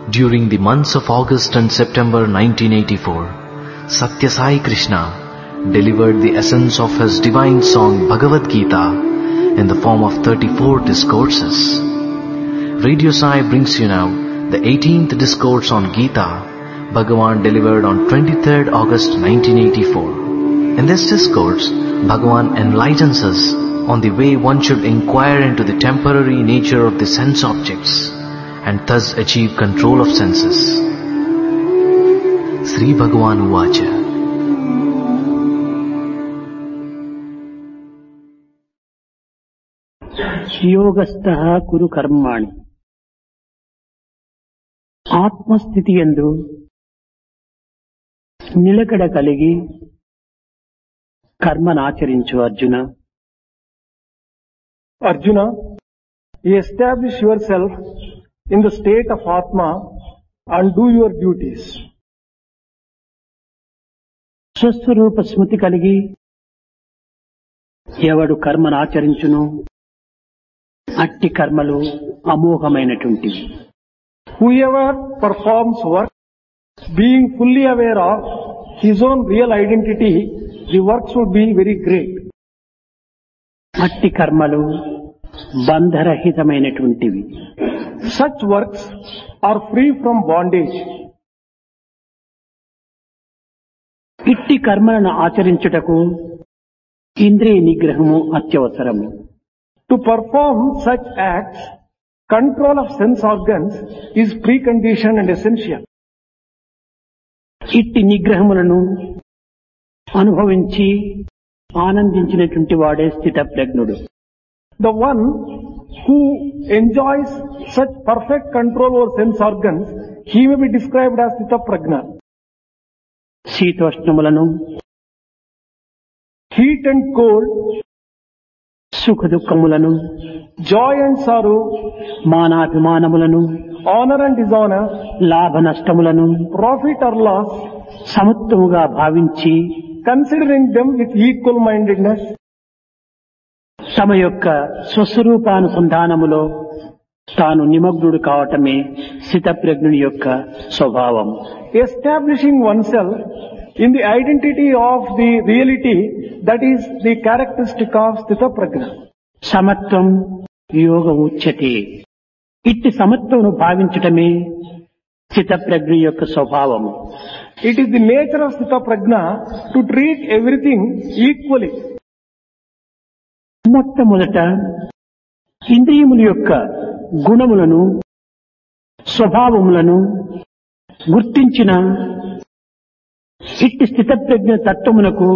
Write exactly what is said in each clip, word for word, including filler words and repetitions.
During the months of August and September nineteen eighty-four, Satya Sai Krishna delivered the essence of his divine song Bhagavad Gita in the form of thirty-four discourses. Radio Sai brings you now the eighteenth discourse on Gita, Bhagavan delivered on twenty-third August nineteen eighty-four. In this discourse, Bhagavan enlightens us on the way one should inquire into the temporary nature of the sense objects and thus achieve control of senses. Sri Bhagavan Uvacha. యోగస్థః కురు కర్మాణి. ఆత్మస్థితి యందు నిలకడ కలిగి కర్మనాచరించు Arjuna. Arjuna, establish yourself in the state of Atma and do your duties. స్వస్వరూప స్మృతి కలిగి ఎవడు కర్మనాచరించును అట్టి కర్మలు అమోఘమైనటువంటివి. Whoever performs work, being fully aware of his own real identity, the works would be very great. అట్టి కర్మలు బంధరహితమైనటువంటివి. Such works are free from bondage. ఇట్టి కర్మలను ఆచరించుటకు ఇంద్రియ నిగ్రహము అత్యవసరము. To perform such acts, control of sense organs is precondition and essential. ఇట్టి నిగ్రహములను అనుభవించి ఆనందించినటువంటి వాడే స్థిత ప్రజ్ఞుడు. The one who enjoys such perfect control over sense organs, he may be described as Sthita Prajna. శీతోష్ణములను, Heat and cold, సుఖ దుఃఖములను, joy and sorrow, మానాభిమానములను, honor and dishonor, లాభ నష్టములను profit or loss, సమత్వముగా భావించి considering them with equal mindedness, తమ యొక్క స్వస్వరూపానుసంధానములో తాను నిమగ్నుడు కావటమే స్థితప్రజ్ఞుని యొక్క స్వభావం. establishing oneself in the identity of the reality, that is the characteristic of Sthita Prajna. సమత్వం యోగ ఉచ్యతే. ఇట్టి సమత్వమును భావించటమే స్థితప్రజ్ఞ యొక్క స్వభావము. It is the nature of Sthita Prajna to treat everything equally. మొట్టమొదట ఇంద్రియముల యొక్క గుణములను, స్వభావములను గుర్తించిన ఇట్టి స్థితప్రజ్ఞ తత్వమునకు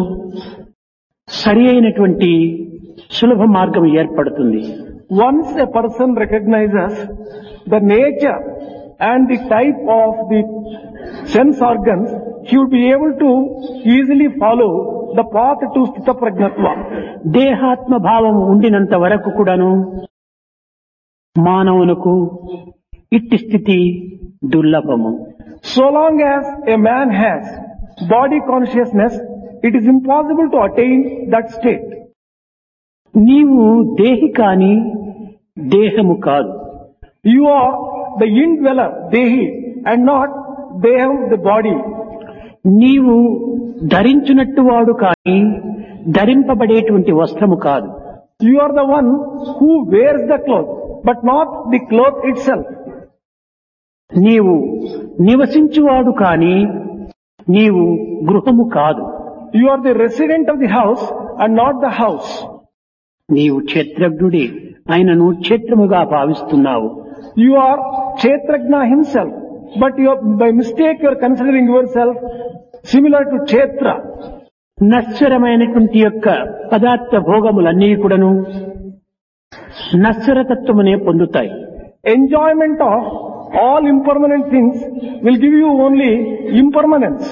సరి అయినటువంటి సులభ మార్గం ఏర్పడుతుంది. Once a person recognizes the nature and the type of the sense organs, he would be able to easily follow the path to Sthita Prajnatva. దేహాత్మ భావం ఉండినంత వరకు కూడాను మానవునకు ఇట్టి స్థితి దుర్లభము. So long as a man has body consciousness, it is impossible to attain that state. నీవు దేహి కాని దేహము కాదు. You are the indweller, Dehi, and not Deham, the body. నీవు ధరించునట్టు వాడు కాని ధరింపబడేటువంటి వస్త్రము కాదు. You are the one who wears the cloth, but not the cloth itself. నీవు నివసించువాడు కాని నీవు గృహము కాదు. You are the resident of the house and not the house. నీవు క్షేత్రజ్ఞుడే ఆయనను క్షేత్రముగా భావిస్తున్నావు. You are Kshetrajna himself, but you are, by mistake you are considering yourself similar to Kshetra. నశ్వరమైనటువంటి యొక్క పదార్థ భోగములన్నీ కూడాను నశ్వరతత్వమునే పొందుతాయి. Enjoyment of all impermanent things will give you only impermanence.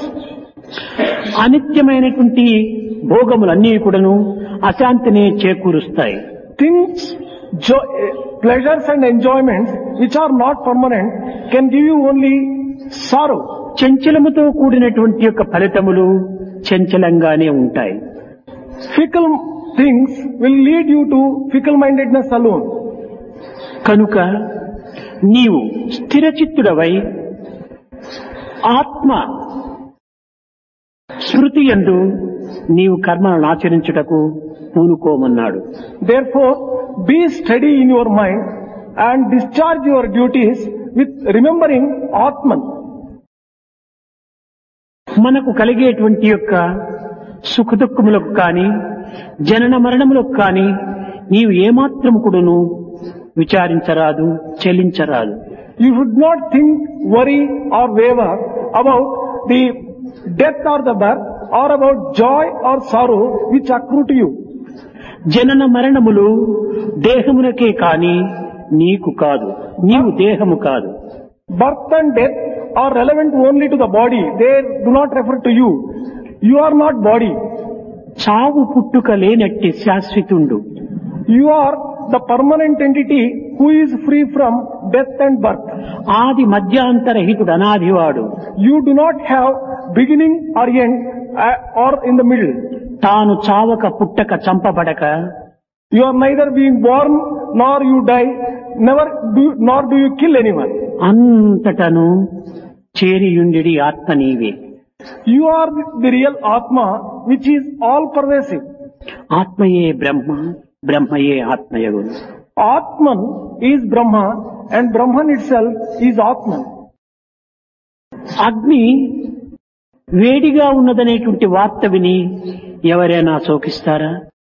అనిత్యమైనటువంటి భోగములన్నీ కూడాను అశాంతిని చేకూరుస్తాయి. Things, jo- pleasures and enjoyments which are not permanent can give you only sorrow. చంచలముతో కూడినటువంటి యొక్క ఫలితములు చంచలంగానే ఉంటాయి. Fickle things will lead you to fickle-mindedness alone. కనుక నీవు స్థిరచిత్తుడవై ఆత్మ స్మృతి యందు నీవు కర్మలను ఆచరించుటకు పూనుకోమన్నాడు. Therefore, be steady in your mind and discharge your duties with remembering Atman. మనకు కలిగేటువంటి యొక్క సుఖదుఖములకు కానీ జనన మరణములకు కానీ నీవు ఏమాత్రము కూడాను విచారించరాదు, చెలించరాదు. You should not think, worry or waver about the death or the birth or about joy or sorrow which accrue to you. జనన మరణములు దేహమునకే కాని నీకు కాదు, నీవు దేహము కాదు. Birth and death are relevant only to the body. They do not refer to you. You are not body. చావు పుట్టుక లేనట్టి శాశ్వతుండు. You are the permanent entity who is free from death and birth. ఆది మధ్యాంతరహితుడు అనాదివాడు. You do not have beginning or end uh, or in the middle. తాను చావక పుట్టక చంపబడక You are neither being born nor you die, never do, nor do you kill anyone. అంతటను చేరియుండి ఆత్మ నీవే. You are the, the real Atma which is all pervasive. ఆత్మయే బ్రహ్మ, బ్రహ్మయే ఆత్మయగును. Atman is Brahma and Brahman itself is Atman. అగ్ని వేడిగా ఉన్నదనేటువంటి వార్త విని ఎవరైనా శోకిస్తారా?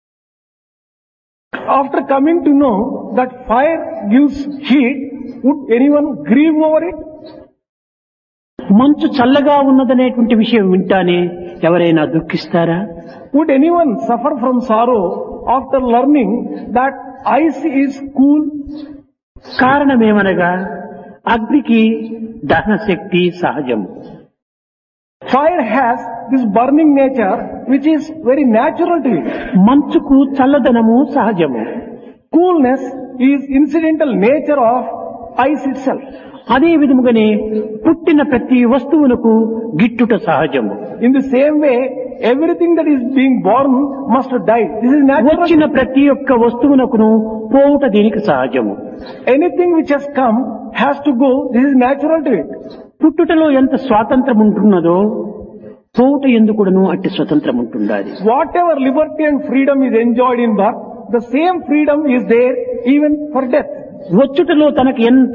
After coming to know that fire gives heat, would anyone grieve over it? మంచు చల్లగా ఉన్నదనేటువంటి విషయం వింటానే ఎవరైనా దుఃఖిస్తారా? Would anyone suffer from sorrow after learning that ice is cool? కారణమేమనగా అగ్నికి దహన శక్తి సహజం. Fire has this burning nature which is very natural to it. మంచుకు చల్లదనము సహజము. Coolness is incidental nature of ice itself. అదే విధముగానే పుట్టిన ప్రతి వస్తువులకు గిట్టుట సహజము. In the same way, everything that is being born must die. This is natural. వచ్చిన ప్రతి ఒక్క వస్తువునకును పోవుట దీనికి సహజము. Anything which has come has to go. This is natural to it. పుట్టుటలో ఎంత స్వాతంత్రం ఉంటున్నదో పోవుట ఎందుకును అట్టి స్వతంత్రం ఉంటుండాలి. Whatever liberty and freedom is enjoyed in birth, the same freedom is there even for death. వచ్చుటలో తనకు ఎంత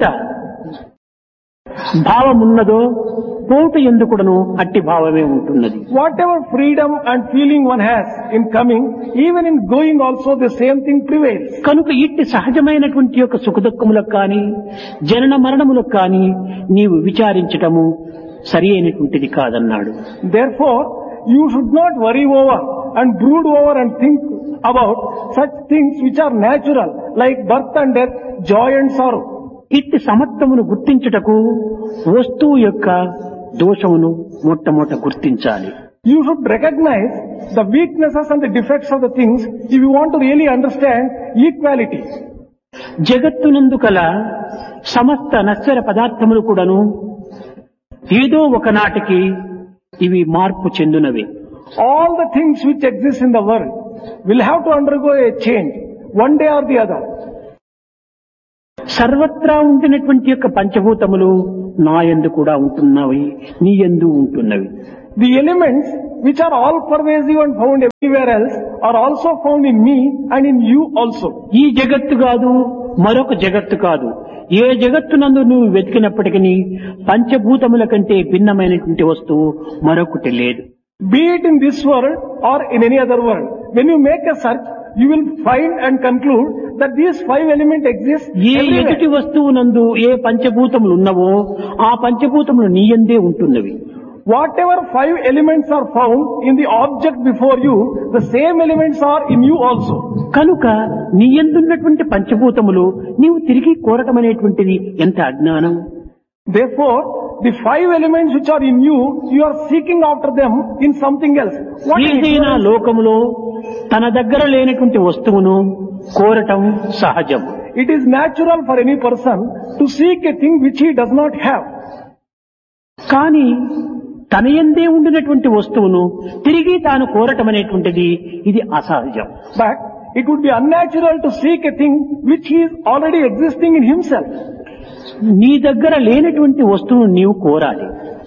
భావం ఉన్నదో పోవుట ఎందుకును అట్టి భావమే ఉంటున్నది. Whatever freedom and feeling one has in coming, even in going also the same thing prevails. కనుక ఇట్టి సహజమైనటువంటి యొక్క సుఖదుఖములకు కానీ జనన మరణములకు కానీ నీవు విచారించటము సరి అయినటువంటిది కాదన్నాడు. Therefore, you should not worry over and brood over and think about such things which are natural like birth and death, joy and sorrow. ఇట్టి సమత్వమును గుర్తించుటకు వస్తువు యొక్క దోషమును మొట్టమొదట గుర్తించాలి. You should recognize the weaknesses and the defects of the things if you want to really understand equality. జగత్తునందు కల సమస్త నశ్వర పదార్థములు కూడాను ఏదో ఒకనాటికి ఇవి మార్పు చెందునవి. All the things which exist in the world will have to undergo a change one day or the other. సర్వత్రా ఉండినటువంటి యొక్క పంచభూతములు నా యందు కూడా ఉంటున్నవి, నీ యందు ఉంటున్నవి. The elements which are all pervasive and found everywhere else are also found in me and in you also. ఈ జగత్తు కాదు, మరొక జగత్తు కాదు. ఏ జగత్తునందు నువ్వు వెతికినప్పటికీ పంచభూతముల కంటే భిన్నమైనటువంటి వస్తువు మరొకటి లేదు. Be it in this world or in any other world, when you make a search, you will find and conclude that these five elements exist ఏ ఎదుటి everywhere. వస్తువునందు ఏ పంచభూతములు ఉన్నవో ఆ పంచభూతములు నీ యందే ఉంటున్నవి. Whatever five elements are found in the object before you, the same elements are in you also. కనుక నీ యందున్నటువంటి పంచభూతములు నీవు తిరిగి కోరటం అనేటువంటిది ఎంత అజ్ఞానం. Therefore, the five elements which are in you, you are seeking after them in something else. What is ఏదైనా it? లోకములో తన దగ్గర లేనటువంటి వస్తువును కోరటం సహజం. It is natural for any person to seek a thing which he does not have. కానీ తన యందే ఉండినటువంటి వస్తువును తిరిగి తాను కోరటం అనేటువంటిది ఇది అసహజం. But it would be unnatural to seek a thing which he is already existing in himself. నీ దగ్గర లేనటువంటి వస్తువును నీవు కోరాలి.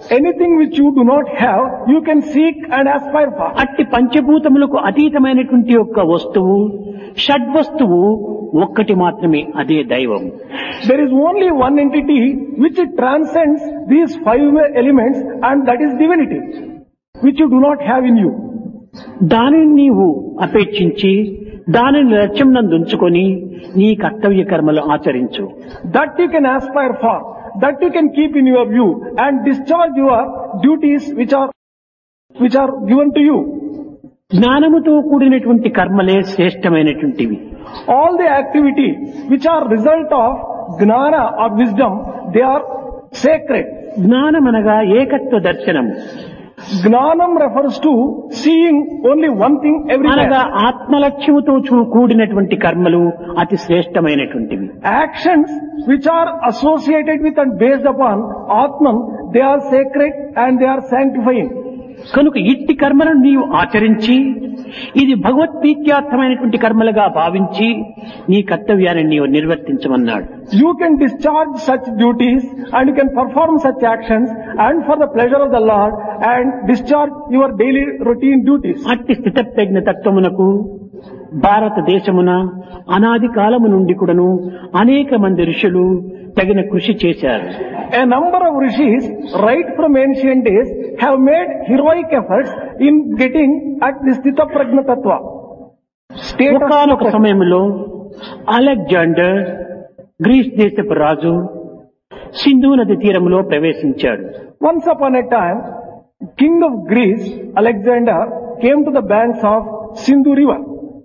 Anything which you do not have, you can seek and aspire for. అట్టి పంచభూతములకు అతీతమైనటువంటి యొక్క వస్తువు షడ్వస్తువు ఒక్కటి మాత్రమే, అదే దైవం. There is only one entity which transcends these five elements, and that is divinity, which you do not have in you. దానిని నీవు అపేక్షించి దానిని లక్ష్యం నందుంచుకొని నీ కర్తవ్య కర్మలు ఆచరించు. That you can aspire for, that you can keep in your view and discharge your duties which are which are given to you. జ్ఞానముతో కూడినటువంటి కర్మలే శ్రేష్టమైనటువంటివి. All the activities which are result of gnana or wisdom, they are sacred. జ్ఞానమనగా ఏకత్వ దర్శనం. Gnanam refers to seeing only one thing అనగా everywhere. ఆత్మలక్ష్యముతో చూ- కూడినటువంటి కర్మలు అతి శ్రేష్టమైనటువంటివి. Actions which are associated with and based upon Atman, they are sacred and they are sanctifying. కనుక ఇట్టి కర్మలను నీవు ఆచరించి ఇది భగవత్ప్రీత్యార్థమైనటువంటి కర్మలుగా భావించి నీ కర్తవ్యాన్ని నీవు నిర్వర్తించమన్నాడు. You can discharge such duties and you can perform such actions and for the pleasure of the Lord and discharge your daily routine duties. అట్టి స్థితప్రజ్ఞ తత్వమునకు భారతదేశమున అనాది కాలము నుండి కూడాను అనేక మంది ఋషులు తగిన కృషి చేశారు. A number of rishis right from ancient days have made heroic efforts in getting at the Sthita Prajna Tattva. State of ఒకానొక సమయంలో అలెగ్జాండర్ గ్రీస్ దేశపు రాజు సింధు నది తీరంలో ప్రవేశించాడు. Once upon a time, King of Greece, Alexander, came to the banks of Sindhu river.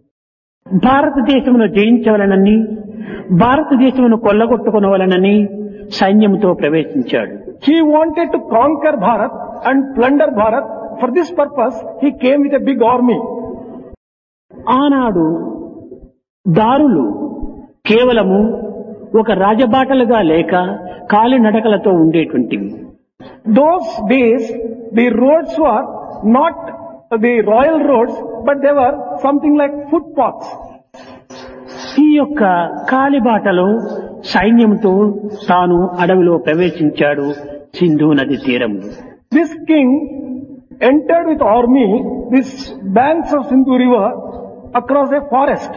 భారతదేశమును జయించవలనని భారతదేశమును కొల్లగొట్టుకునవలనని సైన్యంతో ప్రవేశించాడు. He wanted to conquer Bharat and plunder Bharat. For this purpose, he came with a big army. ఆనాడు దారులు కేవలము ఒక రాజబాటలుగా లేక కాలినడకలతో ఉండేటువంటివి. Those days, the roads were not the royal roads, but they were something like footpaths. ఈ యొక్క కాలిబాటలో సైన్యంతో తాను అడవిలో ప్రవేశించాడు సింధు నది తీరము. This king entered with army this banks of Sindhu river across a forest.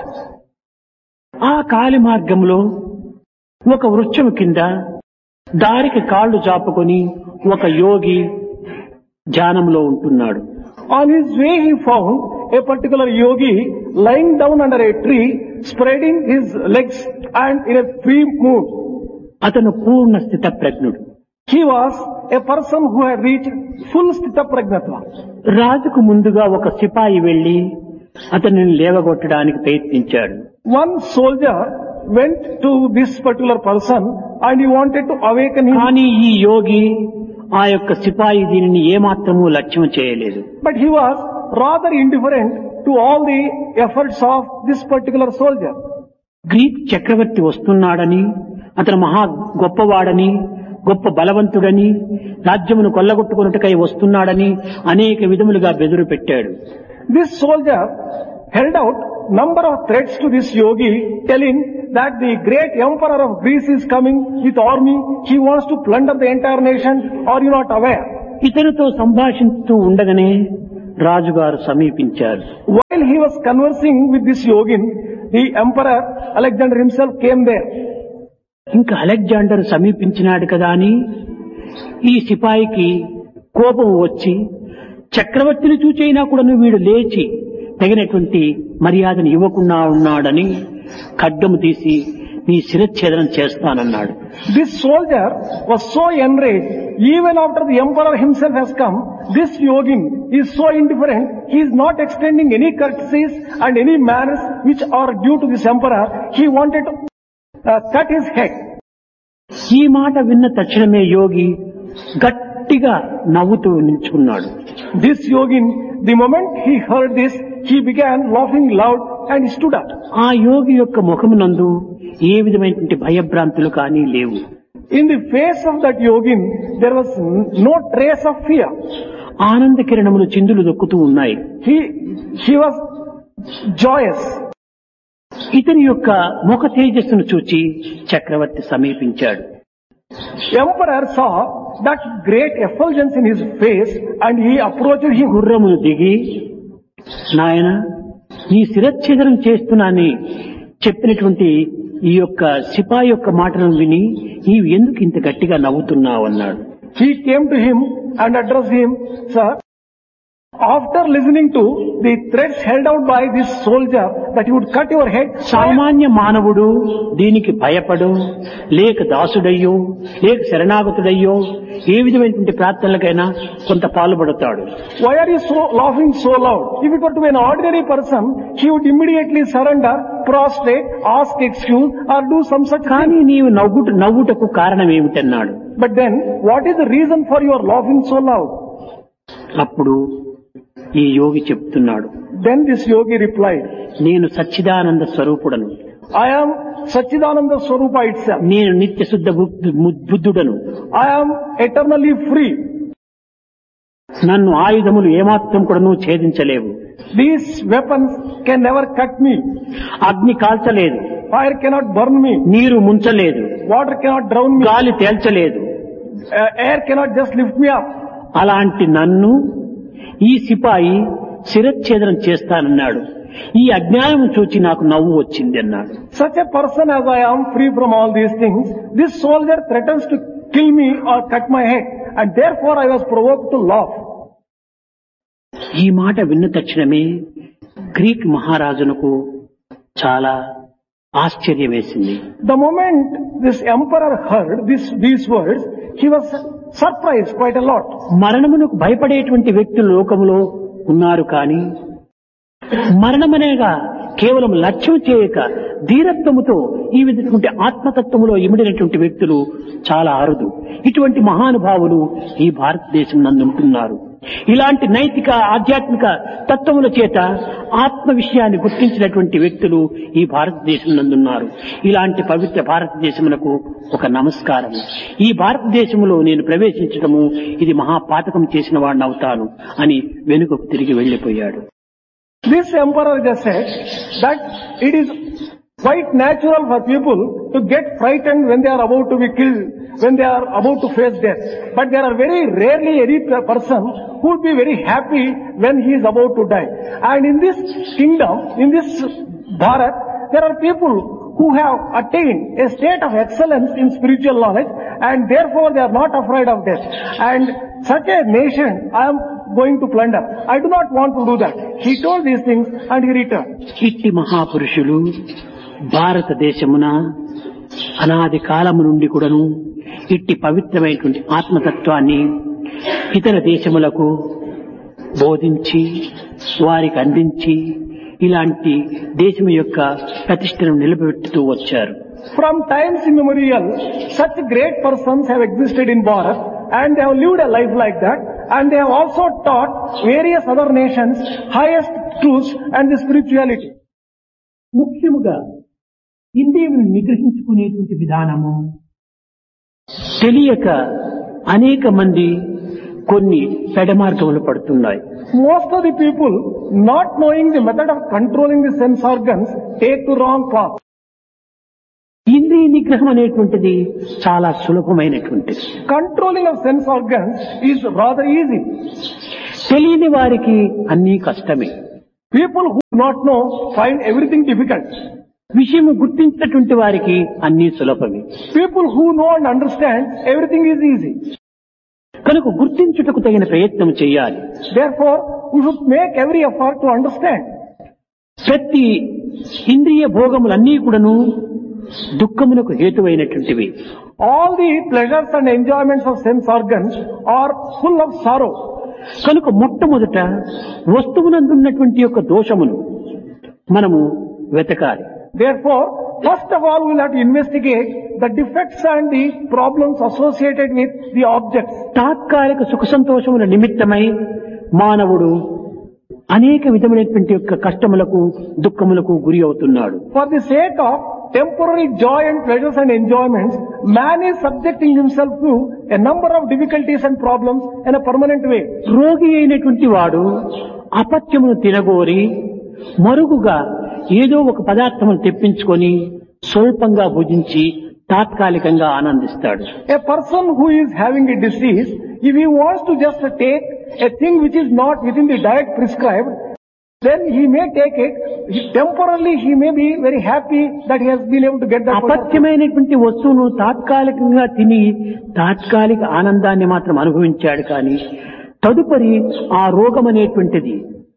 ఆ కాలి మార్గంలో ఒక వృక్షము కింద దారికి కాళ్ళు చాపుకొని ఒక యోగి ధ్యానంలో ఉంటున్నాడు. On his way he found a particular yogi lying down under a tree, spreading his legs and in a free mood. అతను పూర్ణ స్థిత ప్రజ్ఞుడు. He was a person who had reached full Sthita Prajnatva. రాజుకు ముందుగా ఒక సిపాయి వెళ్లి అతనిని లేవగొట్టడానికి ప్రయత్నించాడు. One soldier went to this particular person and he wanted to awaken him. కానీ ఈ యోగి ఆ యొక్క సిపాయి దీనిని ఏమాత్రము లక్ష్యం చేయలేదు. But he was rather indifferent to all the efforts of this particular soldier. Greek చక్రవర్తి వస్తున్నాడని అతను మహా గొప్పవాడని గొప్ప బలవంతుడని రాజ్యమును కొల్లగొట్టుకున్నట్టుకై వస్తున్నాడని అనేక విధములుగా బెదురు పెట్టాడు. This soldier held out number of threats to this yogi, telling that the great emperor of Greece is coming with army. He wants to plunder the entire nation. Are you not aware? ఇతనితో సంభాషిస్తూ ఉండగానే రాజుగారు సమీపించారు. While he was conversing with this yogin, the emperor Alexander himself came there. ఇంకా Alexander సమీపించినాడు కదా అని ఈ సిపాయికి కోపం వచ్చి చక్రవర్తిని చూచైనా కూడా వీడు లేచి తగినటువంటి మర్యాదను ఇవ్వకుండా ఉన్నాడని ఖడ్గము తీసి నీ శిరచ్ఛేదనం చేస్తానన్నాడు. This soldier was so enraged, even after the emperor himself has come, this yogin is so indifferent, he is not extending any courtesies and any manners which are due to this emperor. He wanted to uh, cut his head. ఈ మాట విన్న తక్షణమే యోగి గట్టిగా నవ్వుతూ నిల్చుకున్నాడు. This yogin, the moment he heard this, he began laughing loud and he stood up. ఆ యోగి యొక్క ముఖమునందు ఏ విధమైనటువంటి భయభ్రాంతులు కానీ లేవు. In the face of that yogin, there was no trace of fear. ఆనంద కిరణములు చిందులు దొక్కుతూ ఉన్నాయి. He, he was joyous. ఇతని యొక్క ముఖ తేజస్సును చూచి చక్రవర్తి సమీపించాడు. Emperor saw that great effulgence in his face and he approached him. గుర్రమును దిగి, నాయన నీ శిరచ్ఛేదనం చేస్తున్నానని చెప్పినటువంటి ఈ యొక్క సిపాయి యొక్క మాటలను విని నీవు ఎందుకు ఇంత గట్టిగా నవ్వుతున్నావు అన్నాడు. He came to him and addressed him, sir, after listening to the threats held out by this soldier that he would cut your head. సామాన్య మానవుడు దీనికి భయపడు, లేక దాసుడయ్యో, లేక శరణాగతుడయ్యో ఏ విధమైనటువంటి ప్రార్థనలకైనా కొంత పాల్పడతాడు. Why are you so laughing so loud? If it were to be an ordinary person, he would immediately surrender, prostrate, ask excuse or do some such thing. కానీ నీవు నవ్వుట నవ్వుటకు కారణం ఏమిటన్నాడు. But then, what is the reason for your laughing so loud? అప్పుడు ఈ యోగి చెప్తున్నాడు, Then this yogi replied, నేను Sachchidananda స్వరూపుడను, I am Sachidananda Swarupa itself. నేను నిత్య శుద్ధ బుద్ధు- బుద్ధుడను, I am eternally free. నన్ను ఆయుధములు ఏమాత్రం కూడాను ఛేదించలేవు, These weapons can never cut me. అగ్ని కాల్చలేదు, Fire cannot burn me. నీరు ముంచలేదు, Water cannot drown me. గాలి తేల్చలేదు. Uh, air cannot just lift me up. అలాంటి నన్ను ఈ సిపాయి శిరచ్ఛేదనం చేస్తానన్నాడు. ఈ అజ్ఞానం చూచి నాకు నవ్వు వచ్చింది అన్నాడు. Such a person as I am, free from all these things, this soldier threatens to kill me or cut my head, and therefore I was provoked to laugh. ఈ మాట విన్న తక్షణమే గ్రీక్ మహారాజునకు చాలా ఆశ్చర్యం వేసింది. The moment this emperor heard this, these words, he was surprised quite a lot. మరణమునకు భయపడేటువంటి వ్యక్తులు లోకములో ఉన్నారు, కానీ మరణమనేగా కేవలం లక్ష్యం చేయక ధీరత్వముతో ఈ విధటువంటి ఆత్మతత్వములో ఇమిడినటువంటి వ్యక్తులు చాలా అరుదు. ఇటువంటి మహానుభావులు ఈ భారతదేశం నందు ఉంటున్నారు. ఇలాంటి నైతిక ఆధ్యాత్మిక తత్వముల చేత ఆత్మ విషయాన్ని గుర్తించినటువంటి వ్యక్తులు ఈ భారతదేశం నందున్నారు. ఇలాంటి పవిత్ర భారతదేశమునకు ఒక నమస్కారం. ఈ భారతదేశంలో నేను ప్రవేశించడము ఇది మహాపాతకం చేసిన వాడిని అవుతాను అని వెనుకకు తిరిగి వెళ్లిపోయాడు. This emperor just said that it is quite natural for people to get frightened when they are about to be killed, when they are about to face death. But there are very rarely any person who would be very happy when he is about to die. And in this kingdom, in this Bharat, there are people who have attained a state of excellence in spiritual knowledge, and therefore they are not afraid of death. And such a nation I am going to plunder. I do not want to do that. He told these things and he returned. ఇట్టి మహాపురుషులు భారతదేశమున అనాది కాలము నుండి కూడాను ఇట్టి పవిత్రమైనటువంటి ఆత్మతత్వాన్ని ఇతర దేశములకు బోధించి వారికి అందించి ఇలాంటి దేశం యొక్క ప్రతిష్టను నిలబెట్టుతూ వచ్చారు. From times immemorial, such great persons have existed in Bharat and they have lived a life like that, and they have also taught various other nations highest truths and the spirituality. ముఖ్యముగా ఇంద్రియమును నిగ్రహించుకునేటువంటి విధానము తెలియక అనేక మంది కొన్ని పెడమార్గములు పడుతున్నాయి. Most of the people, not knowing the method of controlling the sense organs, take the wrong path. ఇంద్రియ నిగ్రహం అనేటువంటిది చాలా సులభమైనటువంటిది. Controlling of sense organs is rather easy. తెలియని వారికి అన్నీ కష్టమే. People who do not know find everything difficult. విషయము గుర్తించినటువంటి వారికి అన్నీ సులభమే. People who know and understand, everything is easy. కనుక గుర్తించుటకు తగిన ప్రయత్నం చేయాలి. Therefore, we should make every effort to understand. ప్రతి ఇంద్రియ భోగములన్నీ కూడాను దుఃఖమునకు హేతువైనటువంటివి. All the pleasures and enjoyments of sense organs are full of sorrow. కనుక మొట్టమొదట వస్తువునందున్నటువంటి యొక్క దోషమును మనము వెతకాలి. Therefore, first of all, we will have to investigate the defects and the problems associated with the objects. తాత్కాలిక సుఖ సంతోషముల నిమిత్తమై మానవుడు అనేక విధమైనటువంటి యొక్క కష్టములకు దుఃఖములకు గురి అవుతున్నాడు. For the sake of temporary joy and pleasures and enjoyments, man is subjecting himself to a number of difficulties and problems in a permanent way. రోగి అయినటువంటి వాడు అపత్యమును తినగోరి మరుగుగా ఏదో ఒక పదార్థమును తెప్పించుకొని స్వల్పంగా భుజించి తాత్కాలికంగా ఆనందిస్తాడు. A person who is having a disease, if he wants to just take a thing which is not within the diet prescribed, then he may take it. He, temporarily he may be very happy that he has been able to get that. అపత్యమైనటువంటి వస్తువును తాత్కాలికంగా తిని తాత్కాలిక ఆనందాన్ని మాత్రం అనుభవించాడు. కానీ తదుపరి ఆ రోగం అనేటువంటిది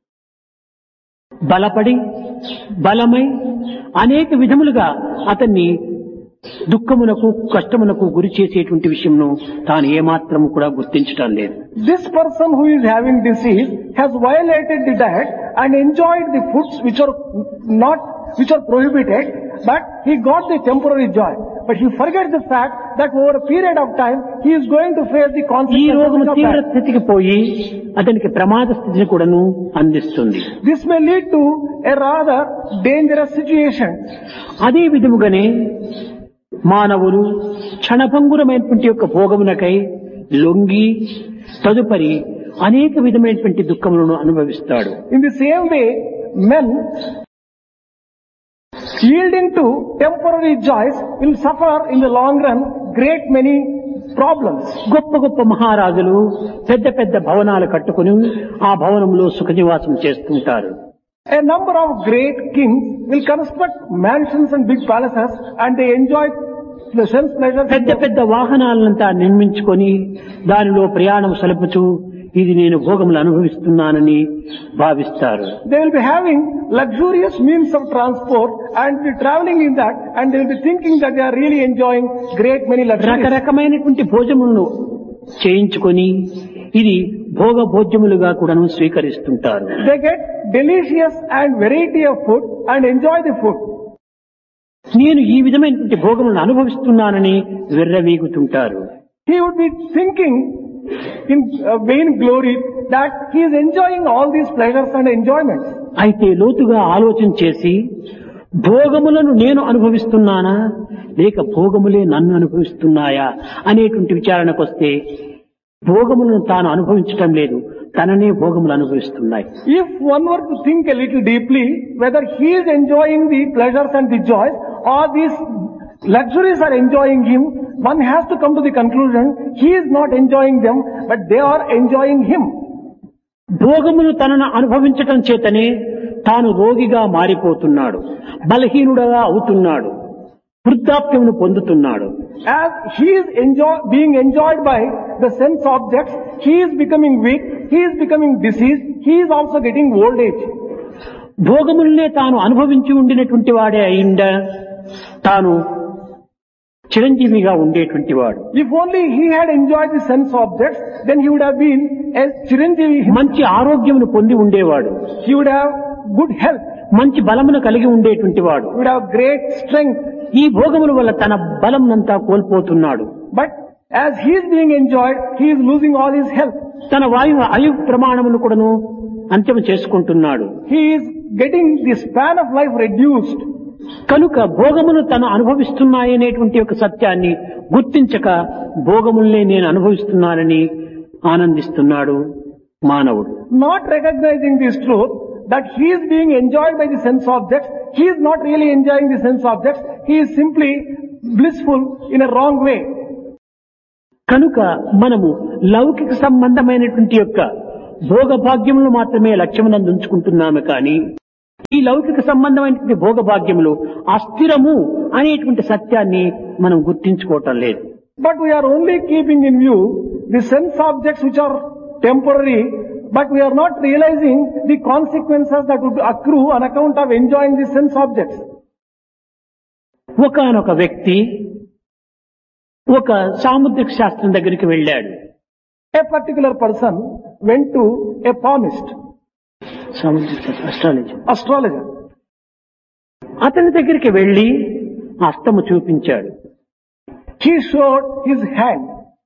బలపడి బలమై అనేక విధములుగా అతన్ని దుఃఖమునకు కష్టమునకు గురి చేసేటువంటి విషయంను తాను ఏమాత్రం కూడా గుర్తించటం లేదు. This person who is having disease has violated the diet and enjoyed the foods which are not, which are prohibited, but he got the temporary joy. But he forgets the fact that over a period of time he is going to face the ఈ consequences రోగము of తీవ్ర that. స్థితికి పోయి అతనికి ప్రమాద స్థితిని కూడాను అందిస్తుంది. This may lead to a rather dangerous situation. అదే విధముగానే మానవులు క్షణభంగురమైనటువంటి యొక్క భోగమునకై లొంగి తదుపరి అనేక విధమైనటువంటి దుఃఖములను అనుభవిస్తాడు. In the same way, men yielding to temporary joys will suffer in the long run great many problems. గొప్ప గొప్ప మహారాజులు పెద్ద పెద్ద భవనాలు కట్టుకుని ఆ భవనంలో సుఖనివాసం చేస్తుంటారు. A number of great kings will construct mansions and big palaces and they enjoy the sense pleasures. పెద్ద పెద్ద వాహనాలంతా నిర్మించుకొని దానిలో ప్రయాణం సలుపుతూ ఇది నేను భోగములు అనుభవిస్తున్నానని భావిస్తారు. They will be having luxurious means of transport and be traveling in that and they will be thinking that they are really enjoying great many luxuries. రకరకమైనటువంటి భోజములను చేయించుకొని ఇది భోగ భోజ్యములుగా కూడాను స్వీకరిస్తుంటారు. They get delicious and variety of food and enjoy the food. నేను ఈ విధమైనటువంటి భోగములను అనుభవిస్తున్నానని విర్రవీగుతుంటారు. He would be thinking in uh, vain glory that he is enjoying all these pleasures and enjoyments. అయితే లోతుగా ఆలోచన చేసి భోగములను నేను అనుభవిస్తున్నానా లేక భోగములే నన్ను అనుభవిస్తున్నాయా అనేటువంటి విచారణకు వస్తే భోగములను తాను అనుభవించటం లేదు, తననే భోగములు అనుభవిస్తున్నాయి. If one were to think a little deeply whether he is enjoying the pleasures and the joys or these luxuries are enjoying him, one has to come to the conclusion he is not enjoying them but they are enjoying him. భోగములు తనను అనుభవించటం చేతనే తాను రోగిగా మారిపోతున్నాడు, బలహీనుడుగా అవుతున్నాడు, వృద్ధాప్యమును పొందుతున్నాడు. As he is enjoy, being enjoyed by the sense objects, he is becoming weak, he is becoming diseased, he is also getting old age. భోగములనే తాను అనుభవించి ఉండినటువంటి వాడే అయిండ తాను చిరంజీవిగా ఉండేటువంటి వాడు. If only he had enjoyed the sense objects, then he would have been a chiranjeevi. మంచి ఆరోగ్యమును పొంది ఉండేవాడు, He would have good health, మంచి బలమును కలిగి ఉండేటువంటి వాడు. he would have great strength. ఈ భోగముల వల్ల తన బలంనంతా కోల్పోతున్నాడు. But as he is being enjoyed, he is losing all his health. తన వాయు ఆయు ప్రమాణమును కూడాను అంత్యం చేసుకుంటున్నాడు. He is getting the span of life reduced. కనుక భోగమును తను అనుభవిస్తున్నాయనేటువంటి ఒక సత్యాన్ని గుర్తించక భోగముల్నే నేను అనుభవిస్తున్నానని ఆనందిస్తున్నాడు మానవుడు. Not recognizing this truth that he is being enjoyed by the sense objects, he is not really enjoying the sense objects, he is simply blissful in a wrong way. కనుక మనము లౌకిక సంబంధమైనటువంటి యొక్క భోగభాగ్యములు మాత్రమే లక్ష్యమునందు ఉంచుకుంటున్నాము కానీ ఈ లౌకిక సంబంధమైనటువంటి భోగభాగ్యములు అస్థిరము అనేటువంటి సత్యాన్ని మనం గుర్తించుకోవటం లేదు. But we are only keeping in view the sense objects which are temporary, but we are not realizing the consequences that would accrue on account of enjoying the sense objects. ఒకానొక వ్యక్తి ఒక సాముద్రిక శాస్త్రం దగ్గరికి వెళ్ళాడు. A particular person went to a palmist, Samudrika astrology astrologer. అతని దగ్గరికి వెళ్లి హస్తము చూపించాడు. He showed his hand.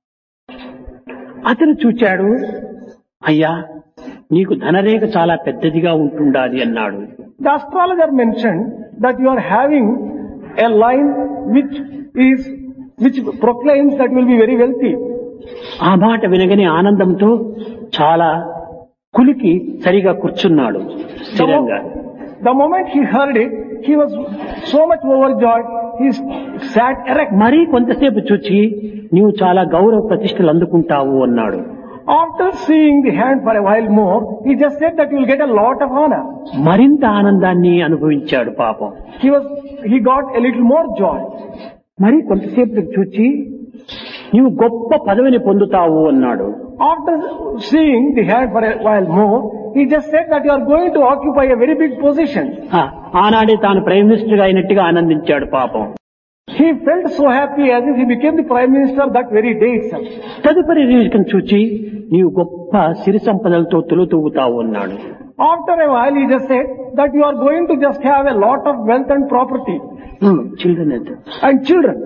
అతను చూచాడు, అయ్యా నీకు ధనరేఖ చాలా పెద్దదిగా ఉంటుండాలి అన్నాడు. The astrologer mentioned that you are having a line which is which proclaims that you will be very wealthy. ఆ మాట వినగానే ఆనందంతో చాలా కులికి సరిగా కూర్చున్నాడు The, స్థిరంగా. mo- the moment he heard it, he was so much overjoyed, he sat erect. మరీ కొంతసేపు చూచి నీవు చాలా గౌరవ ప్రతిష్టలు అందుకుంటావు అన్నాడు. After seeing the hand for a while more, he just said that you will get a lot of honor. మరింత ఆనందాన్ని అనుభవించాడు పాపం. He was, he got a little more joy. మరి కొంతసేపు చూచి నీవు గొప్ప పదవిని పొందుతావు అన్నాడు. After seeing the hand for a while more, he just said that you are going to occupy a very big position. ఆ, ఆనాడే తాను ప్రైమ్ మినిస్టర్ గా అయినట్టుగా ఆనందించాడు పాపం. He felt so happy as if he became the prime minister that very day itself. తదుపరి reason చూచి నీవు గొప్ప సిరి సంపదలతో తులుతూగుతావు అన్నాడు. After a while, he just said that you are going to just have a lot of wealth and property children and children.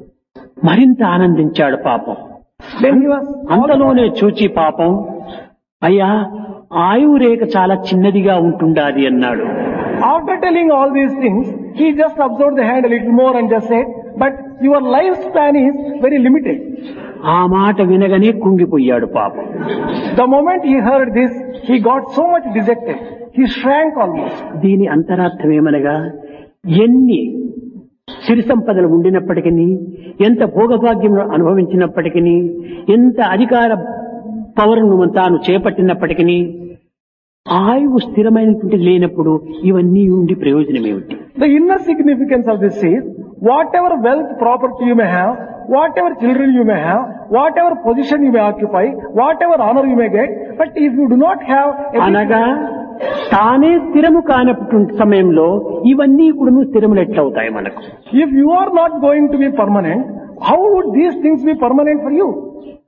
మరింత ఆనందించాడు పాపం. Then he was అంతలోనే చూచి పాపం, అయ్యా ఆయువు రేఖ చాలా చిన్నదిగా ఉంటుండాది అన్నాడు. After telling all these things, he just observed the hand a little more and just said, but your lifespan is very limited. ఆ మాట వినగానే కుంగిపోయాడు పాపం. The moment he heard this, he got so much dejected. He shrank almost. దీని అంతరార్థం ఏమనగా, ఎన్ని సిరి సంపదలు ఉండినప్పటికీ, ఎంత భోగభాగ్యం అనుభవించినప్పటికీ, ఎంత అధికార పవరును తాను చేపట్టినప్పటికీ, ఆయువు స్థిరమైనటువంటి లేనప్పుడు ఇవన్నీ ఉండి ప్రయోజనం ఏమిటి? The inner significance of this is, whatever wealth, property you may have, whatever children you may have, whatever position you may occupy, whatever honor you may get, but if you do not have a అనగా తానే స్థిరము కానటువంటి సమయంలో ఇవన్నీ కూడా స్థిరములు ఎట్లవుతాయి మనకు? if you are not going to be permanent, how would these things be permanent for you?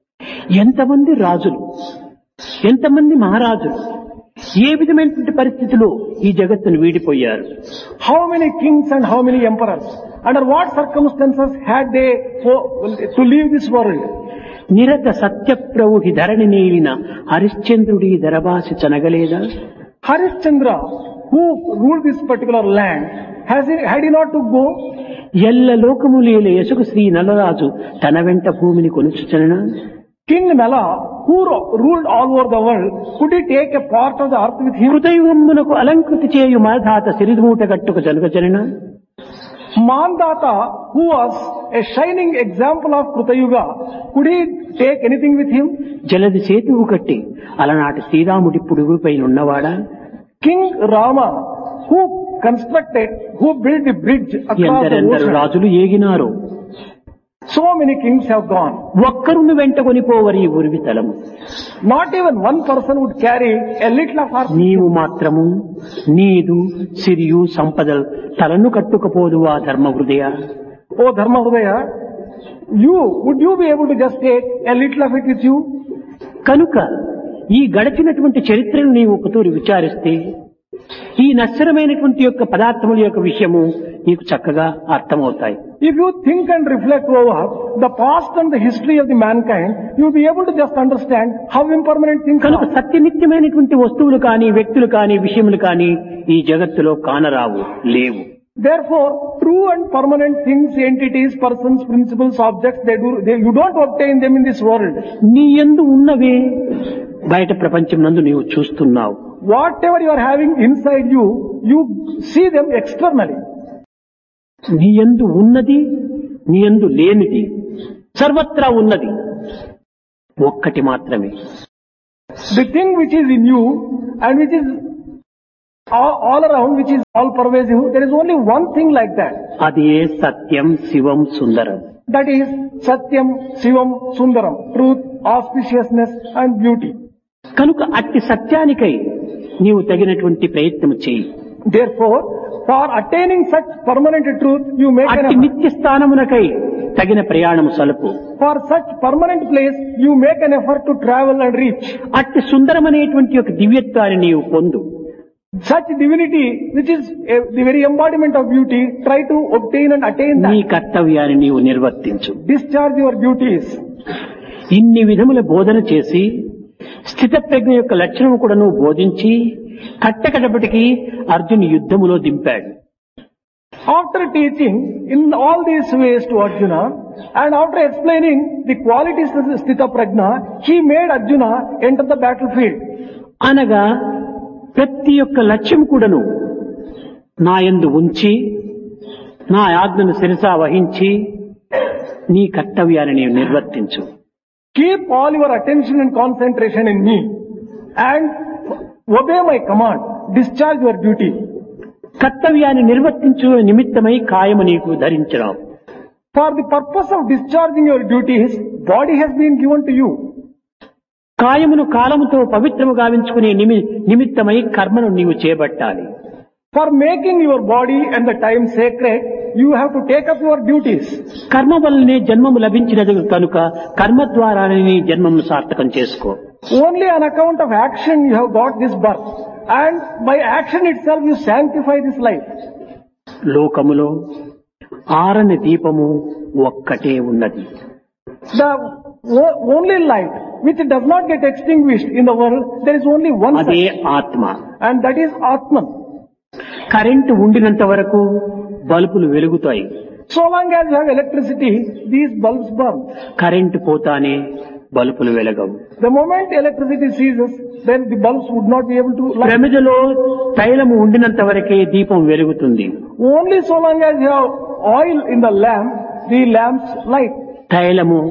ఎంతమంది రాజులు, ఎంతమంది మహారాజులు ఏ విధమైనటువంటి పరిస్థితుల్లో ఈ జగత్తును వీడిపోయారు? How many kings and how many emperors? Under what circumstances had they for- to leave this world? నిరత సత్యప్రభుహి Dharani నేలిన హరిశ్చంద్రుడి ధరభాసి చనగలేదా? Harishchandra, who ruled this particular land, has he, had he not to go? ఎల్ల లోకములేల యశకు శ్రీ నలరాజు తన వెంట భూమిని కొనుచుచన. King Nala, who ro- ruled all over the world, could he take a part of the earth with him? హృదయమునకు అలంకృతి చేయు మాధాత సిరిమూట గట్టుకు జనగజన. Mandata, who was a shining example of Krutayuga, could he take anything with him? జలది సేతువు కట్టి అలనాటి శ్రీరాముడి పుడుగుపై ఉన్నవాడా? King Rama, who constructed, who built the bridge across the ఎందరెందరు ocean. రాజులు ఏగినారు, So many kings have gone. ఒక్కరును వెంట కొనిపోవరి ఉరివి తలము. Not even one person would carry a little of her. నీవు మాత్రము నీదు సిరియు సంపదలు తలను కట్టుకపోదువా ధర్మ హృదయ? Oh Dharma Hridaya, you, would you be able to just take a little of it with you? కనుక ఈ గడిచినటువంటి చరిత్రను నీవు ఒకతూరి విచారిస్తే ఈ నశ్వరమైనటువంటి యొక్క పదార్థముల యొక్క విషయము నీకు చక్కగా అర్థమవుతాయి. If you think and reflect over the past and the history of the mankind, you'll be able to just understand how impermanent things కనుక are. సత్యనిత్యమైనటువంటి వస్తువులు కానీ, వ్యక్తులు కానీ, విషయములు కానీ ఈ జగత్తులో కానరావు, లేవు. Therefore, true and permanent things, entities, persons, principles, objects, they do, they, you don't obtain them in this world. నీ యందు ఉన్నవే బయట ప్రపంచం నందు నీవు చూస్తున్నావు. Whatever you are having inside you, you see them externally. నీ యందు ఉన్నది, నీ యందు లేనిది, సర్వత్రా ఉన్నది ఒక్కటి మాత్రమే. The thing which is in you and which is all, all around, which is all pervasive, there is only one thing like that. అది ఏ సత్యం, శివం, సుందరం. That is Satyam, Shivam, Sundaram, truth, auspiciousness and beauty. కనుక అట్టి సత్యానికై నీవు తగినటువంటి ప్రయత్నం చేయి. Therefore, for attaining such permanent truth, you make an అట్టి effort. నిత్య స్థానమునకై తగిన ప్రయాణము సలుపు. For such permanent place, you make an effort to travel and reach. అట్టి సుందరమనేటువంటి ఒక దివ్యత్వాన్ని నీవు పొందు. Such divinity, which is a, the very embodiment of beauty, try to obtain and attain నీ that. కర్తవ్యాన్ని నీవు నిర్వర్తించు. Discharge your duties. ఇన్ని విధముల బోధన చేసి స్థిత ప్రజ్ఞ యొక్క లక్షణము కూడా నువ్వు బోధించి కట్టకడపటికి అర్జున్ యుద్ధములో దింపాడు. After teaching in all these ways to Arjuna, and after explaining the qualities of the Sthita Prajna, he made Arjuna enter the battlefield. నా ఆజ్ఞను శిరసా వహించి నీ కర్తవ్యాన్ని నీవు నిర్వర్తించు. Keep all your attention and concentration in me and obey my command. Discharge your duty. కర్తవ్యాన్ని నిర్వర్తించు నిమిత్తమై కాయము నీకు ధరించడం. For the purpose of discharging your duties, body has been given to you. కాయమును కాలముతో పవిత్రము గావించుకునే నిమి నిమిత్తమై కర్మను నీవు చేపట్టాలి. For making your body and the time sacred, you have to take up your duties. కర్మ వల్లనే జన్మము లభించినది కనుక కర్మ ద్వారానే నీ జన్మము సార్థకం చేసుకో. Only on account of action you have got this birth, and by action itself you sanctify this life. లోకములో ఆరని దీపము ఒక్కటే ఉన్నది. The o- only light which does not get extinguished in the world, there is only one అదే such, ఆత్మ. and that is Atman. Current ఉండినంత వరకు బల్బులు వెలుగుతాయి. So long as you have electricity, these bulbs burn. Current పోతానే బల్బులు వెలగవు. The moment electricity ceases, then the bulbs would not be able to light. ప్రమిదలో తైలము ఉండినంత వరకే దీపం వెలుగుతుంది. Only so long as you have oil in the lamp, the lamps light. తైలము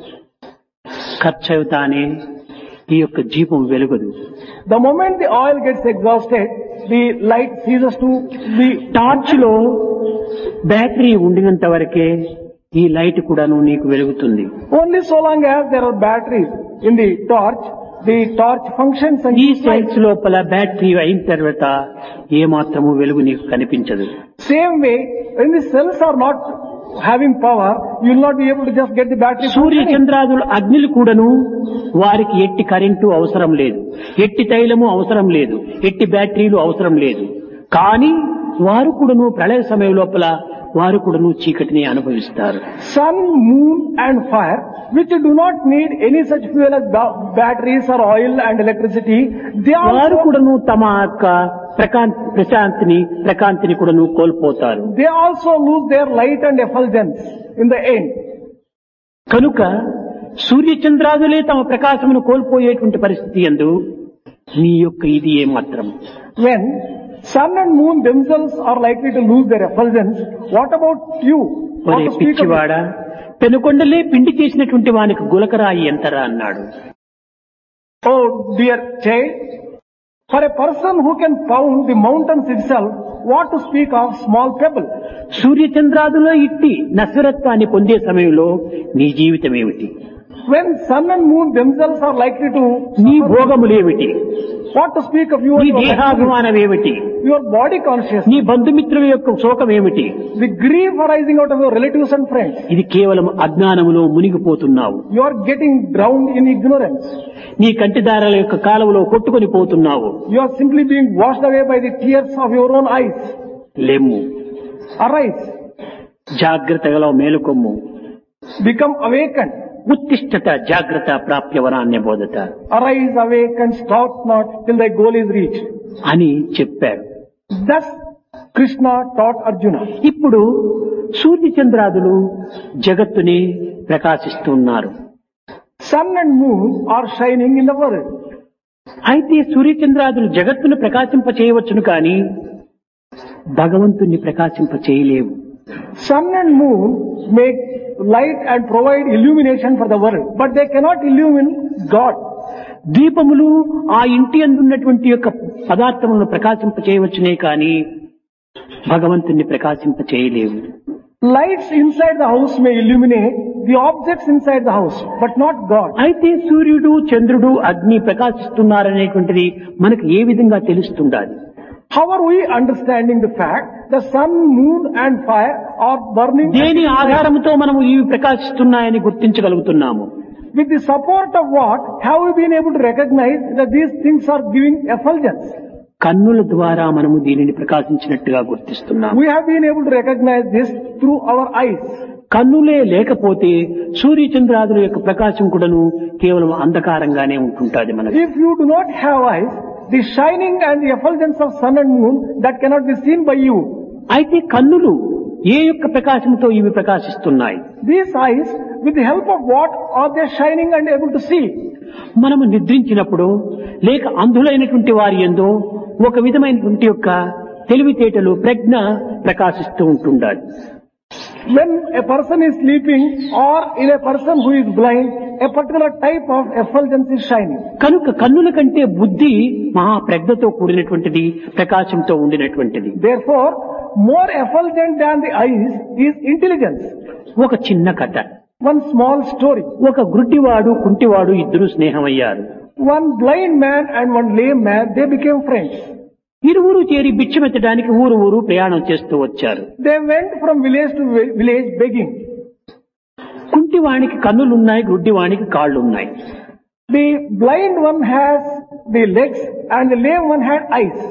ఖర్చు అవుతానే ఈ యొక్క దీపం వెలుగదు. The moment the oil gets exhausted, the light ceases to be. Torch లో బ్యాటరీ ఉండినంత వరకే ఈ లైట్ కూడాను నీకు వెలుగుతుంది. Only so long as there are batteries in the torch, the torch functions and ఈ gives light. సెల్స్ లోపల battery అయిన తర్వాత ఏ మాత్రము వెలుగు నీకు కనిపించదు. Same way, when the cells are not having power, you will not be able to just get the battery Surya functioning. చంద్రాదులు అగ్నిలు కూడాను వారికి ఎట్టి కరెంటు అవసరం లేదు, ఎట్టి తైలము అవసరం లేదు, ఎట్టి బ్యాటరీలు అవసరం లేదు. కానీ వారు కూడాను ప్రళయ సమయం లోపల వారు కూడాను చీకటిని అనుభవిస్తారు. Sun, moon and fire, which do not need any such fuel as ba- batteries or oil and electricity, they వారు also, కూడాను తమ యొక్క ప్రకాంతి ప్రశాంతిని ప్రకాంతిని కూడాను కోల్పోతారు. they also lose their light and effulgence in the end. కనుక సూర్య చంద్రాదులే తమ ప్రకాశమును కోల్పోయేటువంటి పరిస్థితి యందు నీ యొక్క ఇది ఏ మాత్రం. When sun and moon themselves are likely to lose their effulgence, what about you? What ఒరే to speak of పిచ్చివాడ, పెనుకొండలే పిండి చేసినటువంటి వానికి గులకరాయి ఎంతరా అన్నాడు. Oh dear child, for a person who can pound the mountains itself, what to speak of small pebble? సూర్య చంద్రాదులో ఇట్టి నశ్వరత్వాన్ని పొందే సమయంలో నీ జీవితం ఏమిటి? When sun and moon themselves are likely to నీ suffer, భోగములేమిటి? what to speak of you నీ and your, దేహాభిమానం ఏమిటి? your body consciousness, నీ బంధుమిత్రుల యొక్క శోకం ఏమిటి? the grief arising out of your relatives and friends? ఇది కేవలం అజ్ఞానములో మునిగిపోతున్నావు. You are getting drowned in ignorance. నీ కంటిదారాల యొక్క కాలువలో కొట్టుకొని పోతున్నావు. You are simply being washed away by the tears of your own eyes. లెమ్ము, Arise, జాగ్రత్తగా మేలుకొమ్ము. become awakened. ఉత్తిష్టత జాగ్రత్త ప్రాప్య వరాన్య బోధత Arise, awake and stop not till thy goal is reached. అని చెప్పారు. Thus Krishna taught Arjuna. ఇప్పుడు సూర్య చంద్రాదులు జగత్తుని ప్రకాశిస్తున్నారు. Sun and moon are shining in the world. అయితే సూర్యచంద్రాదులు జగత్తును ప్రకాశింప చేయవచ్చును కానీ భగవంతుణ్ణి ప్రకాశింప చేయలేవు. Sun and moon make light and provide illumination for the world, but they cannot illumine God. దీపములు ఆ ఇంటి అందున్నటువంటి యొక్క పదార్థములను ప్రకాశింప చేయవచ్చునే కానీ భగవంతుణ్ణి ప్రకాశింప చేయలేవు. Lights inside the house may illuminate the objects inside the house, but not God. అయితే సూర్యుడు చంద్రుడు అగ్ని ప్రకాశిస్తున్నారనేటువంటిది మనకు ఏ విధంగా తెలుస్తుండాలి? How are we understanding the fact the sun, moon and fire are burning? దేని ఆధారంతో మనము ఇవి ప్రకాశిస్తున్నాయని గుర్తించగలుగుతున్నాము? With the support of what have we been able to recognize that these things are giving effulgence? కన్నుల ద్వారా మనము దీనిని ప్రకాశించినట్టుగా గుర్తిస్తున్నాము. We have been able to recognize this through our eyes. కన్నులే లేకపోతే సూర్యచంద్రాదుల యొక్క ప్రకాశం కూడాను కేవలం అంధకారంగానే ఉంటుంటాది మనకు. If you do not have eyes, the shining and the effulgence of sun and moon that cannot be seen by you. అయితే కన్నులు ఏ యొక్క ప్రకాశంతో ఇవి ప్రకాశిస్తున్నాయి? These eyes, with the help of what are they shining and able to see? మనము నిద్రించినప్పుడు లేక అంధులైనటువంటి వారి యందు ఒక విధమైనటువంటి యొక్క తెలివితేటలు ప్రజ్ఞ ప్రకాశిస్తూ ఉంటుండాలి. When a person is sleeping or in a person who is blind, a particular type of effulgence is shining. కనుక కన్నుల కంటే బుద్ధి మహా ప్రజ్ఞతో కూడినటువంటిది, ప్రకాశంతో ఉండినటువంటిది. Therefore, more effulgent than the eyes is intelligence. ఒక చిన్న కథ. One small story. ఒక గుడ్డివాడు కుంటివాడు ఇద్దరు స్నేహమయ్యారు. One blind man and one lame man, they became friends. ఇరువురు చేరి బిచ్చమెత్తడానికి ఊరు ఊరు ప్రయాణం చేస్తూ వచ్చారు. They went from village to vi- village begging. కుంటివానికి కన్నులున్నాయి, గుడ్డివానికి కాళ్ళున్నాయి. The blind one has the legs and the lame one had eyes.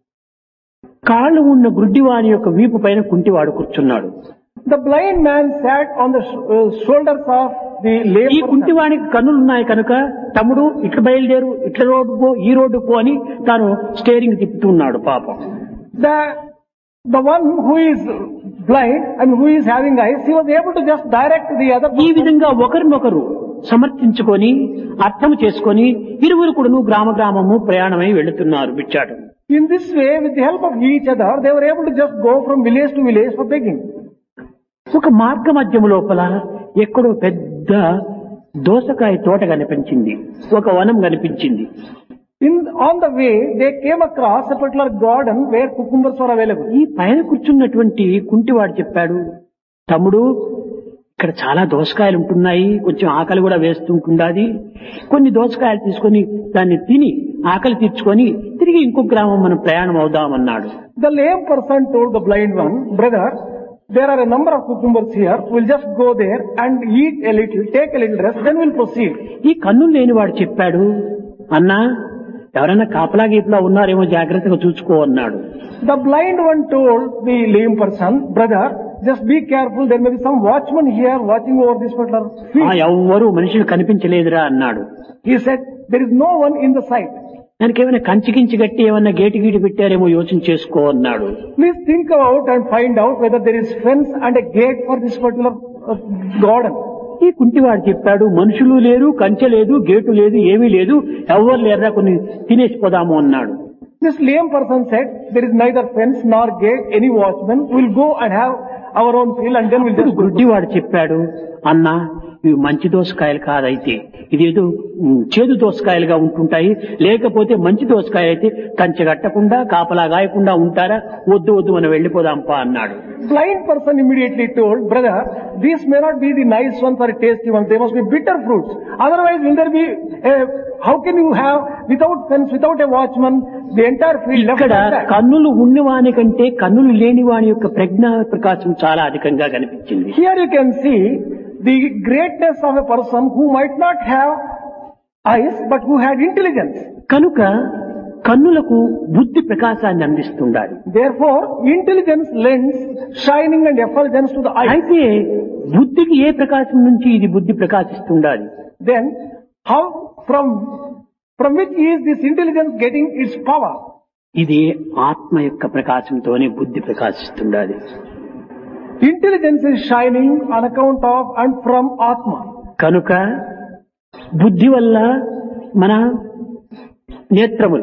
కాళ్ళు ఉన్న గుడ్డివాని యొక్క వీపు పైన కుంటివాడు కూర్చున్నాడు. The blind man sat on the sh- uh, shoulders of the lame ఈ person. కుంటివానికి కన్నులున్నాయి కనుక తమ్ముడు ఇట్లా బయలుదేరు, ఇట్లా రోడ్డు పో, ఈ రోడ్డు పో అని తాను స్టీరింగ్ తిప్పుతున్నాడు పాపం. The the one who is blind and who is having eyes, he was able to just direct the other ఈ person. విధంగా ఒకరినొకరు సమర్థించుకొని అర్థం చేసుకొని ఇరువురు కూడాను గ్రామ గ్రామము ప్రయాణమై వెళుతున్నారు బిచ్చాడు. In this way, with the help of each other, they were able to just go from village to village for begging. ఒక మార్గ మధ్యం లోపల ఎక్కడో పెద్ద దోసకాయ తోట కనిపించింది, ఒక వనం కనిపించింది. In on the way, they came across a particular garden where cucumbers were available. ఈ పైన కూర్చున్నటువంటి కుంటివాడు చెప్పాడు, తమ్ముడు ఇక్కడ చాలా దోసకాయలు ఉంటున్నాయి, కొంచెం ఆకలి కూడా వేస్తుంటుండాది, కొన్ని దోసకాయలు తీసుకొని దాన్ని తిని ఆకలి తీర్చుకొని తిరిగి ఇంకో గ్రామం మనం ప్రయాణం అవుదామన్నాడు. The lame person told the blind one, brother, there are a number of cucumbers here. We'll just go there and eat a little, take a little rest, then we'll proceed. ఈ కన్నులు లేనివాడు చెప్పాడు, అన్నా ఎవరైనా కాపలా గీపలా ఉన్నారేమో జాగ్రత్తగా చూసుకో అన్నాడు. The blind one told the lame person, brother, just be careful, there may be some watchman here watching over this particular ఆ field. ఎవ్వరూ మనుషులు కనిపించలేదురా అన్నాడు. He said, there is no one in the sight. దానికి ఏమైనా కంచికించి గట్టి ఏమన్నా gate గీటు పెట్టారేమో యోచన చేసుకో అన్నాడు. Please think about and find out whether there is fence and a gate for this particular uh, garden. ఈ కుంటివాడు చెప్పాడు, మనుషులు లేరు, కంచె లేదు, గేటు లేదు, ఏమీ లేదు, ఎవరు లేరా, కొన్ని తినేసిపోదాము అన్నాడు. This lame person said, there is neither fence nor gate, any watchman. We'll go and have our own field and then we'll ఇప్పుడు just go. గుడ్డివాడు చెప్పాడు, అన్నా ఇవి మంచి దోసకాయలు కాదైతే, ఇదేదో ఉమ్, చేదు దోసకాయలుగా ఉంటుంటాయి, లేకపోతే మంచి దోసకాయలు అయితే కంచె కట్టకుండా కాపలా గాయకుండా ఉంటారా, వద్దు వద్దు మనం వెళ్ళిపోదాంపా అన్నాడు. Blind person immediately told, brother, these may not be the nice ones or tasty ones. They must be bitter fruits. Otherwise, will there be a, how can you have, without fence, without a watchman, the entire field left ఇక్కడ like that? కన్నులు ఉన్నవాని కంటే కన్నులు లేని వాని యొక్క ప్రజ్ఞా ప్రకాశం చాలా అధికంగా కనిపించింది. Here you can see the greatness of a person who might not have eyes but who had intelligence. కనుక కన్నులకు బుద్ధి ప్రకాశాన్ని అందిస్తుండాలి. Therefore, intelligence lends shining and effulgence to the eyes. అయితే బుద్ధికి ఏ ప్రకాశం నుంచి ఇది బుద్ధి ప్రకాశిస్తుండాలి? Then, how, from, from which is this intelligence getting its power? ఇది ఆత్మ యొక్క ప్రకాశంతోనే బుద్ధి ప్రకాశిస్తుండాలి. Intelligence is shining on account of and from Atma. కనుక బుద్ధి వల్ల మన నేత్రములు,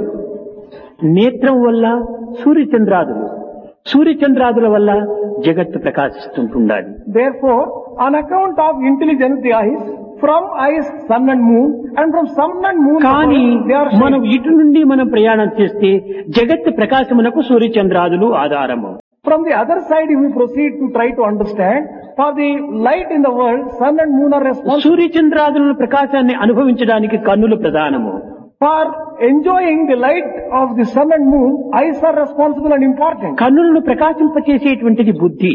నేత్రం వల్ల సూర్యచంద్రాదులు, సూర్యచంద్రాదుల వల్ల జగత్తు ప్రకాశిస్తుంటుండాలి. Therefore, on account of intelligence, the eyes, from eyes, sun and moon, and from sun and moon, కానీ they are మనం shining. ఇటు నుండి మనం ప్రయాణం చేస్తే జగత్తు ప్రకాశమునకు సూర్యచంద్రాదులు ఆధారము. From the other side, if we proceed to try to understand, for the light in the world, sun and moon are responsible. సూర్యచంద్రాదుల ప్రకాశాన్ని అనుభవించడానికి కన్నులు ప్రధానము. For enjoying the light of the sun and moon, eyes are responsible and important. కన్నులను ప్రకాశింపచేసేటువంటిది బుద్ధి.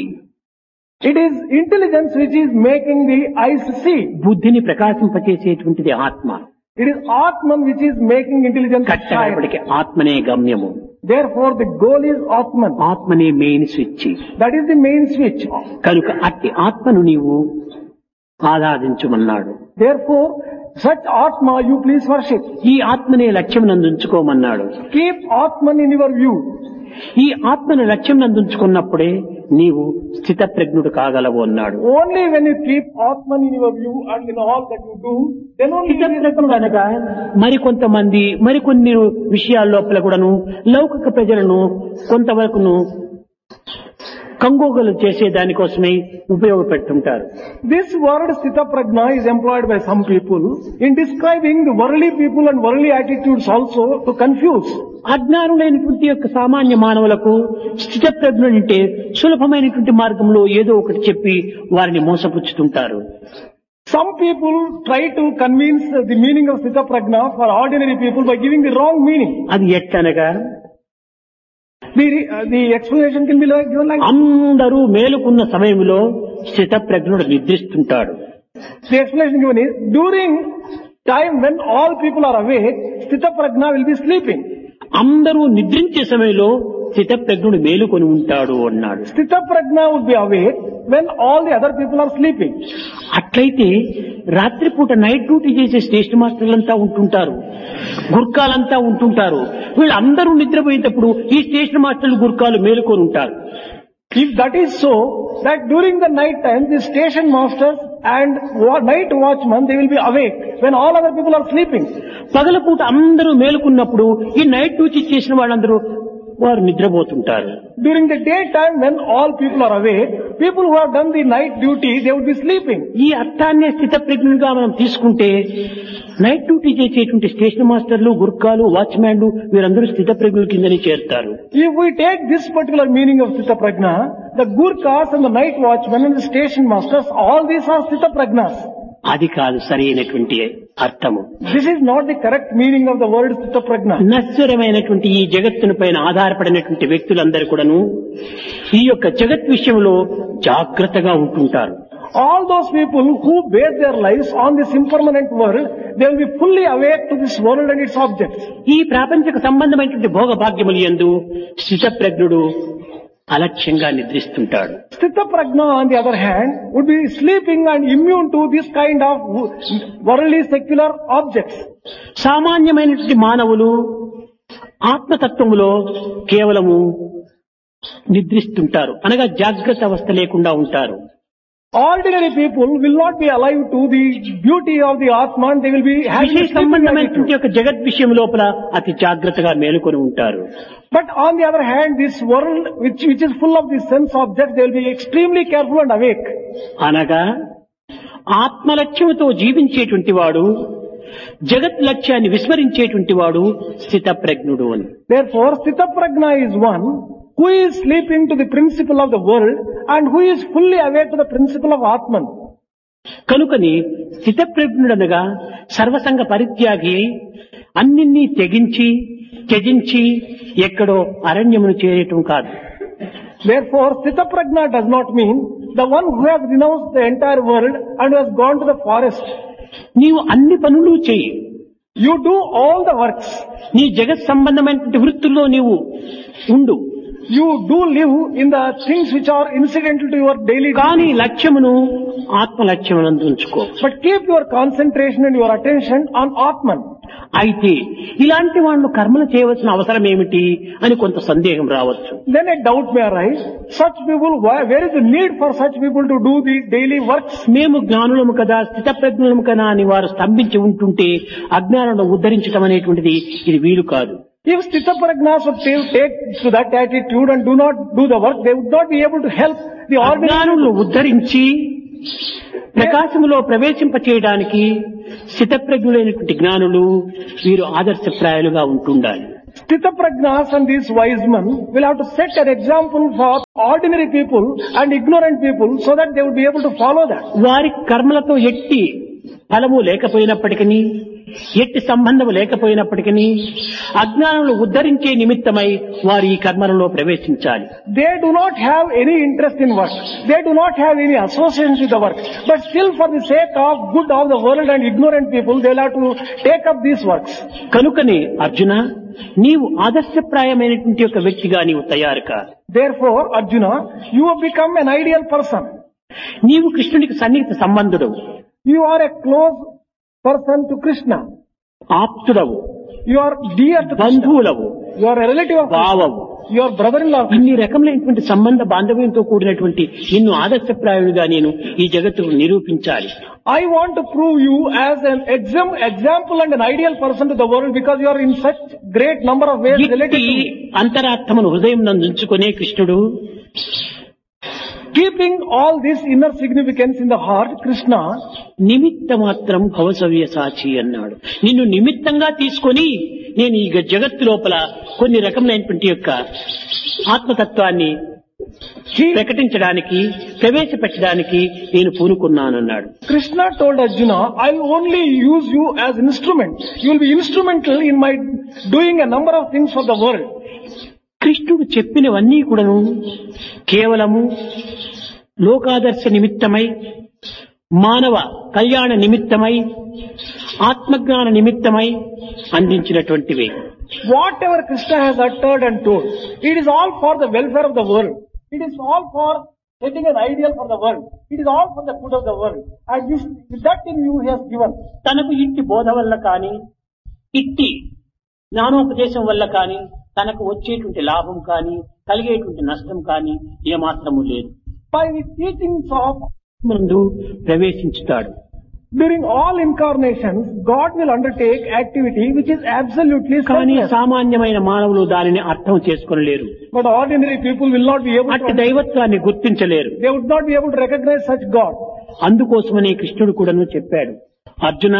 It is intelligence which is making the eyes see. బుద్ధిని ప్రకాశింపచేసేటువంటిది ఆత్మ. It is Atman which is making intelligence shine. కట్టడపటికి ఆత్మనే గమ్యము. Therefore, the goal is Atman. ఆత్మనే main switch. That is the main switch. కనుక అట్టి ఆత్మను నీవు ఆరాధించుమన్నాడు. Therefore, such Atma you please worship. ఈ ఆత్మనే లక్ష్యం నందుంచుకోమన్నాడు. Keep Atman in your view. ఈ ఆత్మను లక్ష్యం నందుంచుకున్నప్పుడే నీవు స్థిత ప్రజ్ఞుడు కాగలవు అన్నాడు. Only when you keep Atman in your view and in all that you do, then only స్థిత you will ప్రజ్ఞుడు అనగా మరికొంతమంది మరికొన్ని విషయాల లోపల కూడాను లౌకిక ప్రజలను కొంతవరకును కంగోగలు చేసే దానికోసమే ఉపయోగపెడుతుంటారు. This word Sthita Prajna is employed by some people in describing the worldly people and worldly attitudes also to confuse. అజ్ఞానులైనటువంటి యొక్క సామాన్య మానవులకు స్థితప్రజ్ఞ అంటే సులభమైనటువంటి మార్గంలో ఏదో ఒకటి చెప్పి వారిని మోసపుచ్చుతుంటారు. Some people try to convince the meaning of Sthita Prajna for ordinary people by giving the wrong meaning. అది ఎట్లనగా The, uh, the explanation can be like, given like అందరూ మేలుకున్న సమయంలో స్థితప్రజ్ఞుడు నిద్రిస్తుంటాడు. the explanation given is during time when all people are awake, Sthita Prajna will be sleeping. అందరూ నిద్రించే సమయంలో స్థితప్రజ్ఞుడు మేలుకొని ఉంటాడు అన్నాడు. Sthita Prajna would be awake when all the other people are sleeping. అట్లయితే రాత్రిపూట night duty చేసే స్టేషన్ మాస్టర్లంతా ఉంటుంటారు, గుర్కాలంతా ఉంటుంటారు. వీళ్ళందరూ నిద్రపోయేటప్పుడు ఈ స్టేషన్ మాస్టర్లు గుర్కాలు మేలుకొని ఉంటారు. If that is so, that during the night time, the station masters and wa- night watchmen, they will be awake when all other people are sleeping. పగలపూట అందరూ మేలుకున్నప్పుడు ఈ నైట్ డ్యూటీ చేసిన వాళ్ళందరూ వారు నిద్రపోతుంటారు. During the daytime, when all people are awake, people who have done the night duty, they would be sleeping. ఈ అర్థాన్ని స్థితప్రజ్ఞులుగా మనం తీసుకుంటే night duty చేసేటువంటి స్టేషన్ మాస్టర్లు, గుర్కాలు, వాచ్మ్యాన్లు వీరందరూ స్థితప్రజ్ఞుల కిందని చేరుతారు. If we take this particular meaning of Sthita Prajna, the Gurkhas and the night watchmen and the station masters, all these are Sthita Prajnas. అది కాదు సరైనటువంటి అర్థము. This is not the correct meaning of the word Sthita Prajna. నశ్వరమైనటువంటి ఈ జగత్తుని పైన ఆధారపడినటువంటి వ్యక్తులందరూ కూడాను ఈ యొక్క జగత్ విషయంలో జాగ్రత్తగా ఉంటుంటారు. All those people who base their lives on this impermanent world, they will be fully awake to this world and its objects. ఈ ప్రాపంచిక సంబంధమైనటువంటి భోగ భాగ్యములు యందు స్థితప్రజ్ఞుడు అలక్ష్యంగా నిద్రిస్తుంటాడు. Sthita Prajna, on the other hand, would be sleeping and immune to this kind of worldly secular objects. సామాన్యమైనటువంటి మానవులు ఆత్మతత్వములో కేవలము నిద్రిస్తుంటారు, అనగా జాగ్రత్త అవస్థ లేకుండా ఉంటారు. Ordinary people will not be alive to the beauty of the Atma, and they will be having విషయ a sleeping సంబంధమైనటువంటి attitude. యొక్క జగత్ విషయం లోపల అతి జాగ్రత్తగా మేలుకొని ఉంటారు. But on the other hand, this world which, which is full of the sense objects, they will be extremely careful and awake. అనగా ఆత్మలక్ష్యముతో జీవించేటువంటి వాడు జగత్ లక్ష్యాన్ని విస్మరించేటువంటి వాడు స్థితప్రజ్ఞుడు అని. Therefore, Sthita Prajna is one who is sleeping to the principle of the world and who is fully awake to the principle of Atman. కనుకని స్థితప్రజ్ఞుడనగా సర్వసంగ పరిత్యాగి అన్నిన్ని తెగించి త్యజించి ఎక్కడో అరణ్యమును చేరేయటం కాదు. Therefore, Sthita Prajna does not mean the one who has renounced the entire world and who has gone to the forest. నీవు అన్ని పనులు చేయి, You do all the works. నీ జగత్ సంబంధమైనటువంటి వృత్తుల్లో నీవు ఉండు, You do live in the things which are incidental to your daily కానీ duties. లక్ష్యమును ఆత్మ లక్ష్యమునందు ఉంచుకో. But keep your concentration and your attention on Atman. అయితే ఇలాంటి వాళ్ళు కర్మలు చేయవలసిన అవసరం ఏమిటి అని కొంత సందేహం రావచ్చు. Then a doubt may arise. Such people, why, where is the need for such people to do the daily works? మేము జ్ఞానులము కదా, స్థితప్రజ్ఞులము కదా అని వారు స్తంభించి ఉంటుంటే అజ్ఞానం ఉద్ధరించడం అనేటువంటిది ఇది వీలు కాదు. If Sthita Prajnas would take, take to that attitude and do not do the work, they would not be able to help the ordinary. అజ్ఞానులను ఉద్ధరించి ప్రకాశములో ప్రవేశింప చేయడానికి స్థితప్రజ్ఞులైనటువంటి జ్ఞానులు వీరు ఆదర్శప్రాయాలుగా ఉంటుండాలి. Sthita Prajnas and these wise men will have to set an example for ordinary people and ignorant people so that they would be able to follow that. వారి కర్మలతో ఎట్టి ఫలము లేకపోయినప్పటికీ, ఎట్టి సంబంధము లేకపోయినప్పటికీ అజ్ఞానులు ఉద్ధరించే నిమిత్తమై వారు ఈ కర్మలలో ప్రవేశించాలి. They do not have any interest in work. They do not have any association with the work. But still for the sake of good of the world and ignorant people, they will have to take up these works. కనుకనే అర్జున, నీవు ఆదర్శప్రాయమైనటువంటి ఒక వ్యక్తిగా నీవు తయారు కా. Therefore, Arjuna, you have become an ideal person. నీవు కృష్ణునికి సన్నిహిత సంబంధుడు, You are a close person to Krishna. ఆప్తుడవు, You are dear to Krishna. బంధువులవు, You are a relative of Krishna. భావవు. You are brother-in-law. ఇన్ని రకములైనటువంటి సంబంధ బాంధవ్యంతో కూడినటువంటి నిన్ను ఆదర్శప్రాయుడిగా నేను ఈ జగత్తుకు నిరూపించాలి. I want to prove you as an exam- example and an ideal person to the world because you are in such great number of ways ఇట్టి related to me. అంతరార్థమును హృదయం నందుంచుకునే కృష్ణుడు Keeping all this inner significance in the heart, Krishna నిమిత్త మాత్రం భవసవ్య సాచి అన్నాడు. నిన్ను నిమిత్తంగా తీసుకొని నేను ఈ జగత్తు లోపల కొన్ని రకమైనటువంటి యొక్క ఆత్మతత్వాన్ని ప్రకటించడానికి ప్రవేశపెట్టడానికి నేను పూనుకున్నానన్నాడు. Krishna told Arjuna, I'll only use you as instrument. You will be instrumental in my doing a number of things for the world. కృష్ణుడు చెప్పినవన్నీ కూడాను కేవలము లోకాదర్శ నిమిత్తమై, మానవ కళ్యాణ నిమిత్తమై, ఆత్మజ్ఞాన నిమిత్తమై అందించినటువంటివే. Whatever Krishna has uttered and told, it is all for the welfare of the world. It is all for setting an ideal for the world. It is all for the good of the world. And this, that in you he has given. తనకు ఇట్టి బోధ వల్ల కానీ, ఇట్టి జ్ఞానోపదేశం వల్ల కానీ తనకు వచ్చేటువంటి లాభం కానీ కలిగేటువంటి నష్టం కానీ ఏమాత్రము లేదు. By the teachings of ముందు ప్రవేశించుతాడు. during all incarnations, God will undertake activity which is absolutely కానీ selfless. సామాన్యమైన మానవులు దానిని అర్థం చేసుకోలేరు. But ordinary people will not be able అట్టి to. దైవత్వాన్ని గుర్తించలేరు. They would not be able to recognize such God. అందుకోసమనే కృష్ణుడు కూడాను చెప్పాడు, Arjuna,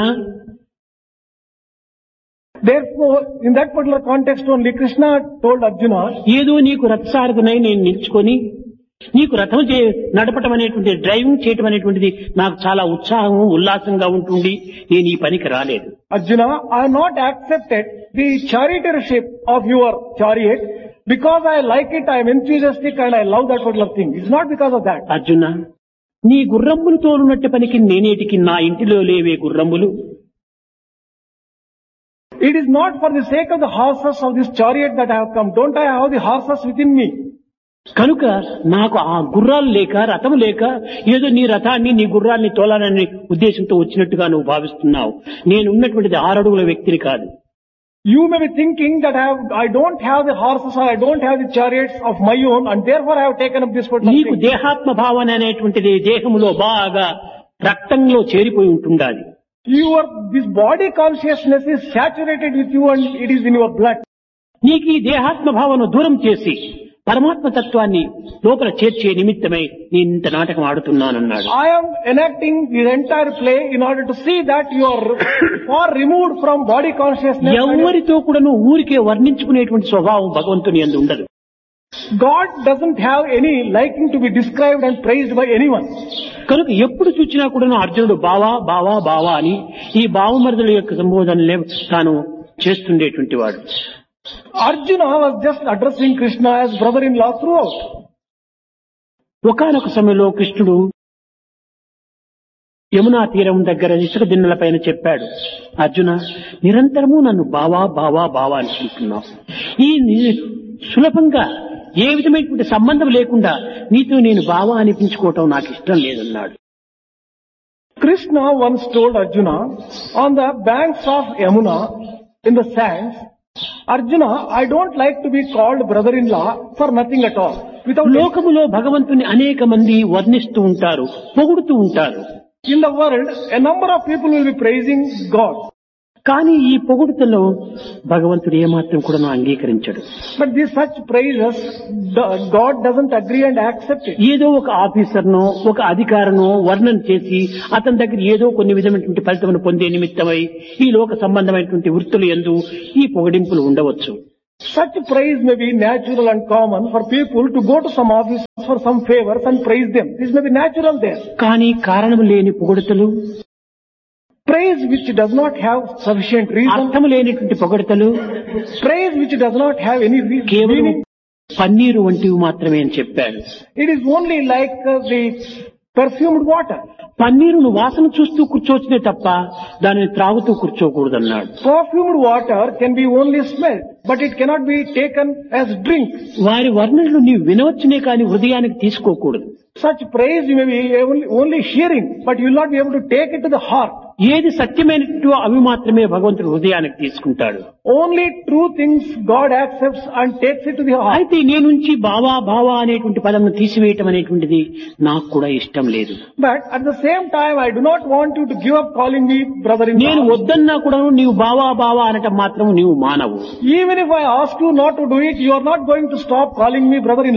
Therefore, in that particular context only, Krishna told Arjuna, ఏదో నీకు రథసారథనై నేను నిల్చుకొని నీకు రథం చే నడపటం అనేటువంటి డ్రైవింగ్ చేయటం అనేటువంటిది నాకు చాలా ఉత్సాహం ఉల్లాసంగా ఉంటుంది. నేను ఈ పనికి రాలేదు. Arjuna, I have not accepted the charioteership of your chariot because I like it, I am enthusiastic and I love that particular thing. It's not because of that. Arjuna, నీ గుర్రమ్ములు తోలునట్టు పనికి నేనేటికి నా ఇంటిలో లేవే గుర్రమ్ములు. It is not for the sake of the horses of this chariot that I have come. Don't I have the horses within me? కనుక నాకు ఆ గుర్రాలు లేక రథము లేక ఏదో నీ రథాన్ని నీ గుర్రాన్ని తోలాలనే ఉద్దేశంతో వచ్చినట్టుగా నువ్వు భావిస్తున్నావు. నేను ఉన్నటువంటిది ఆరడుగుల వ్యక్తిని కాదు. You may be thinking that I, have, I don't have the horses or I don't have the chariots of my own and therefore I have taken up this particular నీకు thing. దేహాత్మ భావన అనేటువంటిది దేహములో బాగా రక్తంలో చేరిపోయి ఉంటుండాలి. Your, this body consciousness is saturated with you and it is in your blood. నీకు ఈ దేహాత్మ భావన దూరం చేసి పరమాత్మ తత్వాన్ని లోపల చేర్చే నిమిత్తమై నేను ఇంత నాటకం ఆడుతున్నానన్నాడు. I am enacting the entire play in order to see that you are far removed from body consciousness. ఎవరితో కూడాను ఊరికే వర్ణించుకునేటువంటి స్వభావం భగవంతుని యందు ఉండదు. God doesn't have any liking to be described and praised by anyone. కనుక ఎప్పుడు చూసినా కూడాను అర్జునుడు బావా బావా బావా అని ఈ బావమరుదుల యొక్క సంబోధనలే తాను చేస్తుండేటువంటి వాడు. Arjuna was just addressing Krishna as brother-in-law throughout. ఒకానొక సమయంలో కృష్ణుడు యమునా తీరం దగ్గర ఇసుక దిన్నెల పైన చెప్పాడు, అర్జున, నిరంతరము నన్ను బావా బావా బావా అనుకుంటున్నావు. ఈ ని- సులభంగా ఏ విధమైనటువంటి సంబంధం లేకుండా నీతో నేను బావా అనిపించుకోవటం నాకు ఇష్టం లేదన్నాడు. Krishna once told Arjuna on the banks of Yamuna in the sands, Arjuna, I don't like to be called brother-in-law for nothing at all. Without లోకములో భగవంతుని అనేక మంది వర్ణిస్తూ ఉంటారు, పొగుడుతూ ఉంటారు. in the world, a number of people will be praising God. కానీ ఈ పొగుడుతలో భగవంతుడు ఏమాత్రం కూడా అంగీకరించడు. But these such praises, the- God doesn't agree and accept it. ఏదో ఒక ఆఫీసర్నో ఒక అధికారనో వర్ణన చేసి అతని దగ్గర ఏదో కొన్ని విధమైనటువంటి ఫలితమును పొందే నిమిత్తమై ఈ లోక సంబంధమైనటువంటి వృత్తులు యందు ఈ పొగడింపులు ఉండవచ్చు. Such praise may be natural and common for people to go to some office for some favors and praise them. This may be natural there. కానీ కారణము లేని పొగడతలు, Praise which does not have sufficient reason, అర్థము లేనిటువంటి పొగడతలు praise which does not have any re- కేవలం meaning. Paneer వంటివి మాత్రమే అని చెప్పాడు. It is only like uh, the perfumed water. పన్నీరును వాసన చూస్తూ కూర్చోవచ్చునే తప్ప దానిని త్రాగుతూ కూర్చోకూడదన్నాడు. Perfumed water can be only smelled, but it cannot be taken as drink. వారి వర్ణనలు నీవు వినవచ్చునే కానీ హృదయానికి తీసుకోకూడదు. Such praise you may be only, only hearing, but you will not be able to take it to the heart. ఏది సత్యమైనట్టు అవి మాత్రమే భగవంతుడు హృదయానికి తీసుకుంటాడు. Only true things God accepts and takes it to the heart. అయితే నేను నుంచి బావా బావా అనేటువంటి పదమును తీసివేయటం అనేటువంటిది నాకు కూడా ఇష్టం లేదు. But at the same time, I do not want you to give up calling me నేను brother-in-law. వద్దన్నా కూడా నీవు బావా బావా అనటం మాత్రం నీవు మానవు. Even if I ask you not to do it, you are not going to stop calling me brother-in-law.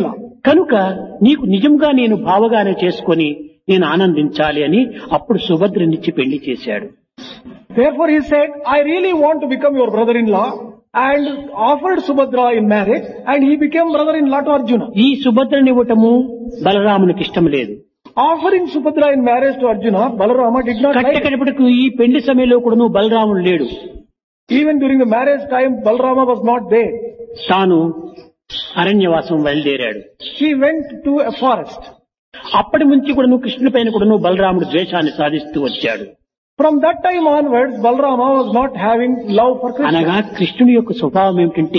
కనుక నీకు నిజంగా నేను భావగానే చేసుకొని నేను ఆనందించాలి అని అప్పుడు సుభద్రనిచ్చి పెళ్లి చేశాడు. Therefore he said, I really want to become your brother-in-law, and offered Subhadra in marriage, and he became brother-in-law to Arjuna. ఈ సుభద్రని ఇవ్వటము బలరామునికి ఇష్టం లేదు. Offering Subhadra in marriage to Arjuna, Balarama did not like it. కట్టకడపటికి ఈ పెళ్లి సమయంలో కూడా బలరాముడు లేడు. Even during the marriage time, Balarama was not there. తాను అరణ్యవాసం బయలుదేరాడు. He went to a forest. అప్పటి నుంచి కూడా కృష్ణుడి పైన కూడా బలరాముడు ద్వేషాన్ని సాధిస్తూ వచ్చాడు. From that time onwards, Balarama was not having love for Krishna. అనగా కృష్ణుడి యొక్క స్వభావం ఏమిటంటే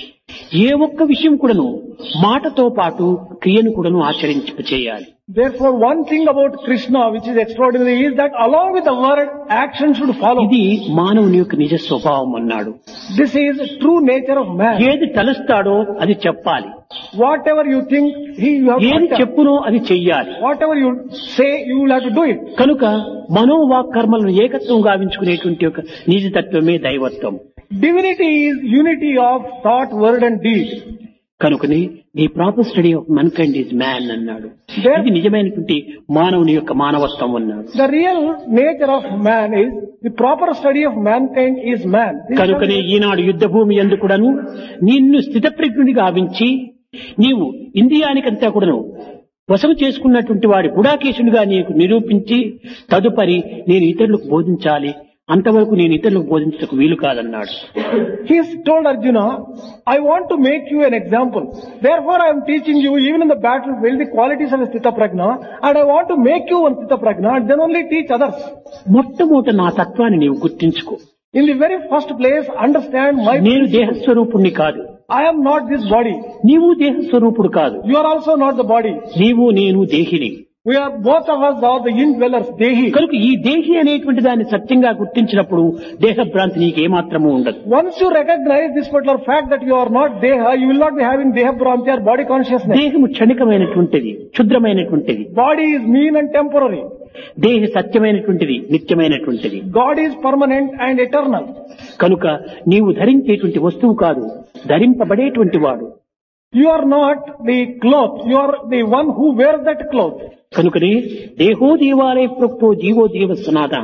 ఏ ఒక్క విషయం కూడాను మాటతో పాటు క్రియను కూడాను ఆచరించ చేయాలి. Therefore, one thing about Krishna which is extraordinary is that along with the word, action should follow. ఇది మానవుని యొక్క నిజ స్వభావం అన్నాడు. This is the true nature of man. ఏది తలస్తాడో అది చెప్పాలి. Whatever you think, he you have ఏది to utter. చెప్పునో అది చెయ్యాలి. Whatever you say, you will have to do it. కనుక మనోవాక్ కర్మలను ఏకత్వం గావించుకునేటువంటి ఒక నిజతత్వమే దైవత్వం. Divinity is unity of thought, word and deed. కనుకని the proper study of Mann kind is man అన్నాడు. ఇది నిజమైనటువంటి మానవుని యొక్క మానవత్వం అన్నాడు. The real nature of man is, the proper study of mankind is man. కనుకనే ఈనాడు యుద్ధ భూమి యందు కూడాను నిన్ను స్థితప్రజ్ఞుని గావించి నీవు ఇంద్రియానికంతా కూడాను వశం చేసుకున్నటువంటి వాడి గుడాకేశునిగా నీకు నిరూపించి తదుపరి నేను ఇతరులకు బోధించాలి, అంతవరకు నేను ఇతరులకు బోధించడానికి వీలు కాదన్నాడు. He told Arjuna, I want to make you an example. Therefore I am teaching you even in the battlefield the qualities of a Sthita Prajna, and I want to make you one Sthita Prajna and then only teach others. మొట్టమొదట నా తత్వాన్ని నీవు గుర్తించుకో. In the very first place, understand my నేను దేహస్వరూపుణ్ణి కాదు. I am not this body. నీవు దేహస్వరూపుడు కాదు. You are also not the body. నీవు నేను దేహిని. We are, both of us are the indwellers, Dehi. కనుక ఈ దేహి అనేటువంటి దాన్ని సత్యంగా గుర్తించినప్పుడు దేహ భ్రాంతి నీకు ఏమాత్రము ఉండదు. Once you recognize this particular fact that you are not Deha, you will not be having Deha Bhranti or body consciousness. దేహము క్షణికమైనటువంటిది, క్షుద్రమైనటువంటిది. Body is mean and temporary. దేహి సత్యమైనటువంటిది, నిత్యమైనటువంటిది. God is permanent and eternal. కనుక నీవు ధరించేటువంటి వస్తువు కాదు, ధరింపబడేటువంటి వాడు. You are not the cloth, you are the one who wears that cloth. కనుకనే దేహో దేవాలయ ప్రోక్తో GO దేవ సనాతన.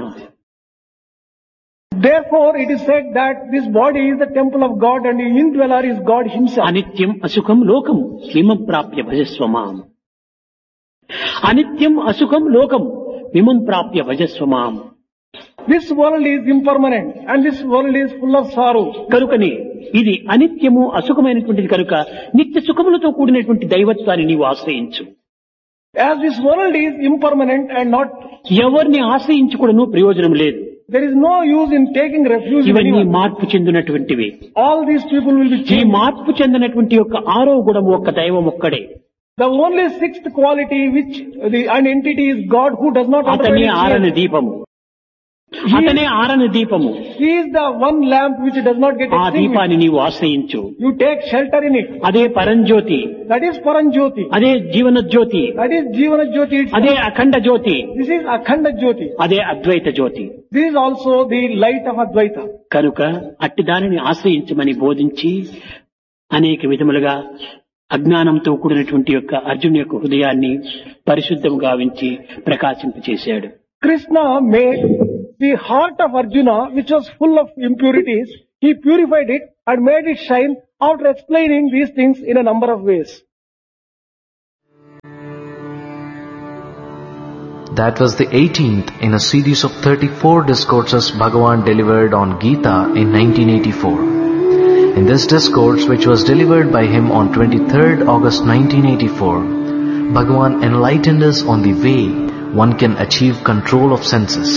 Therefore it is said that this body is the temple of God and the indweller is God himself. అనిత్యం అసుఖం లోకం విమం ప్రాప్య భజస్వమాం. అనిత్యం అసుఖం లోకం విమం ప్రాప్య భజస్వమాం. This world is impermanent and this world is full of sorrow. కనుకనే ఇది అనిత్యము అసుఖమైనటువంటిది కనుక నిత్య సుఖములతో కూడినటువంటి దైవత్వాన్ని నీవు ఆశ్రయించు. As this world is impermanent and not, ఎవరిని ఆశ్రయించుకోవడం ప్రయోజనం లేదు. there is no use in taking refuge in ఇవన్నీ anyone. మార్పు చెందినటువంటివి. All these people will be ఈ changed. మార్పు చెందినటువంటి యొక్క ఆరో గుణము ఒక్క దైవం ఒక్కడే. The only sixth quality which the an entity is God who does not అతనే undergo ఆరని any change. దీపము. అతనే ఆరని దీపము. He is the one lamp which does not get ఆ extinguished. దీపాన్ని నీవు ఆశ్రయించు. You take shelter in it. అదే పరంజ్యోతి, That is Paranjyoti. అదే Jeevan Jyoti, That is Jivana Jyoti itself. అదే అఖండ జ్యోతి, This is Akhanda Jyoti. అదే అద్వైత జ్యోతి. This is also the light of Advaita. కనుక అట్టి దానిని ఆశ్రయించమని బోధించి అనేక విధములుగా అజ్ఞానంతో కూడినటువంటి యొక్క అర్జున్ యొక్క హృదయాన్ని పరిశుద్ధం గావించి ప్రకాశింపచేశాడు. Krishna made the heart of Arjuna, which was full of impurities, he purified it and made it shine after explaining these things in a number of ways. That was the eighteenth in a series of thirty-four discourses Bhagavan delivered on Gita in nineteen eighty-four. In this discourse, which was delivered by him on twenty-third August nineteen eighty-four, Bhagavan enlightened us on the way one can achieve control of senses.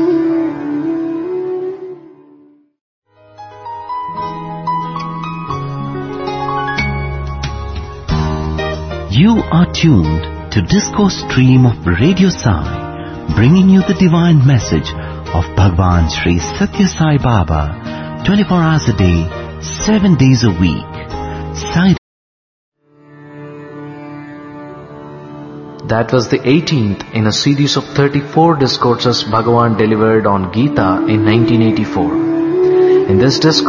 You are tuned to Discourse Stream of Radio Sai, bringing you the divine message of Bhagwan Sri Satya Sai Baba, twenty-four hours a day, seven days a week. Sai. That was the eighteenth in a series of thirty-four discourses Bhagavan delivered on Gita in nineteen eighty-four. In this discourse,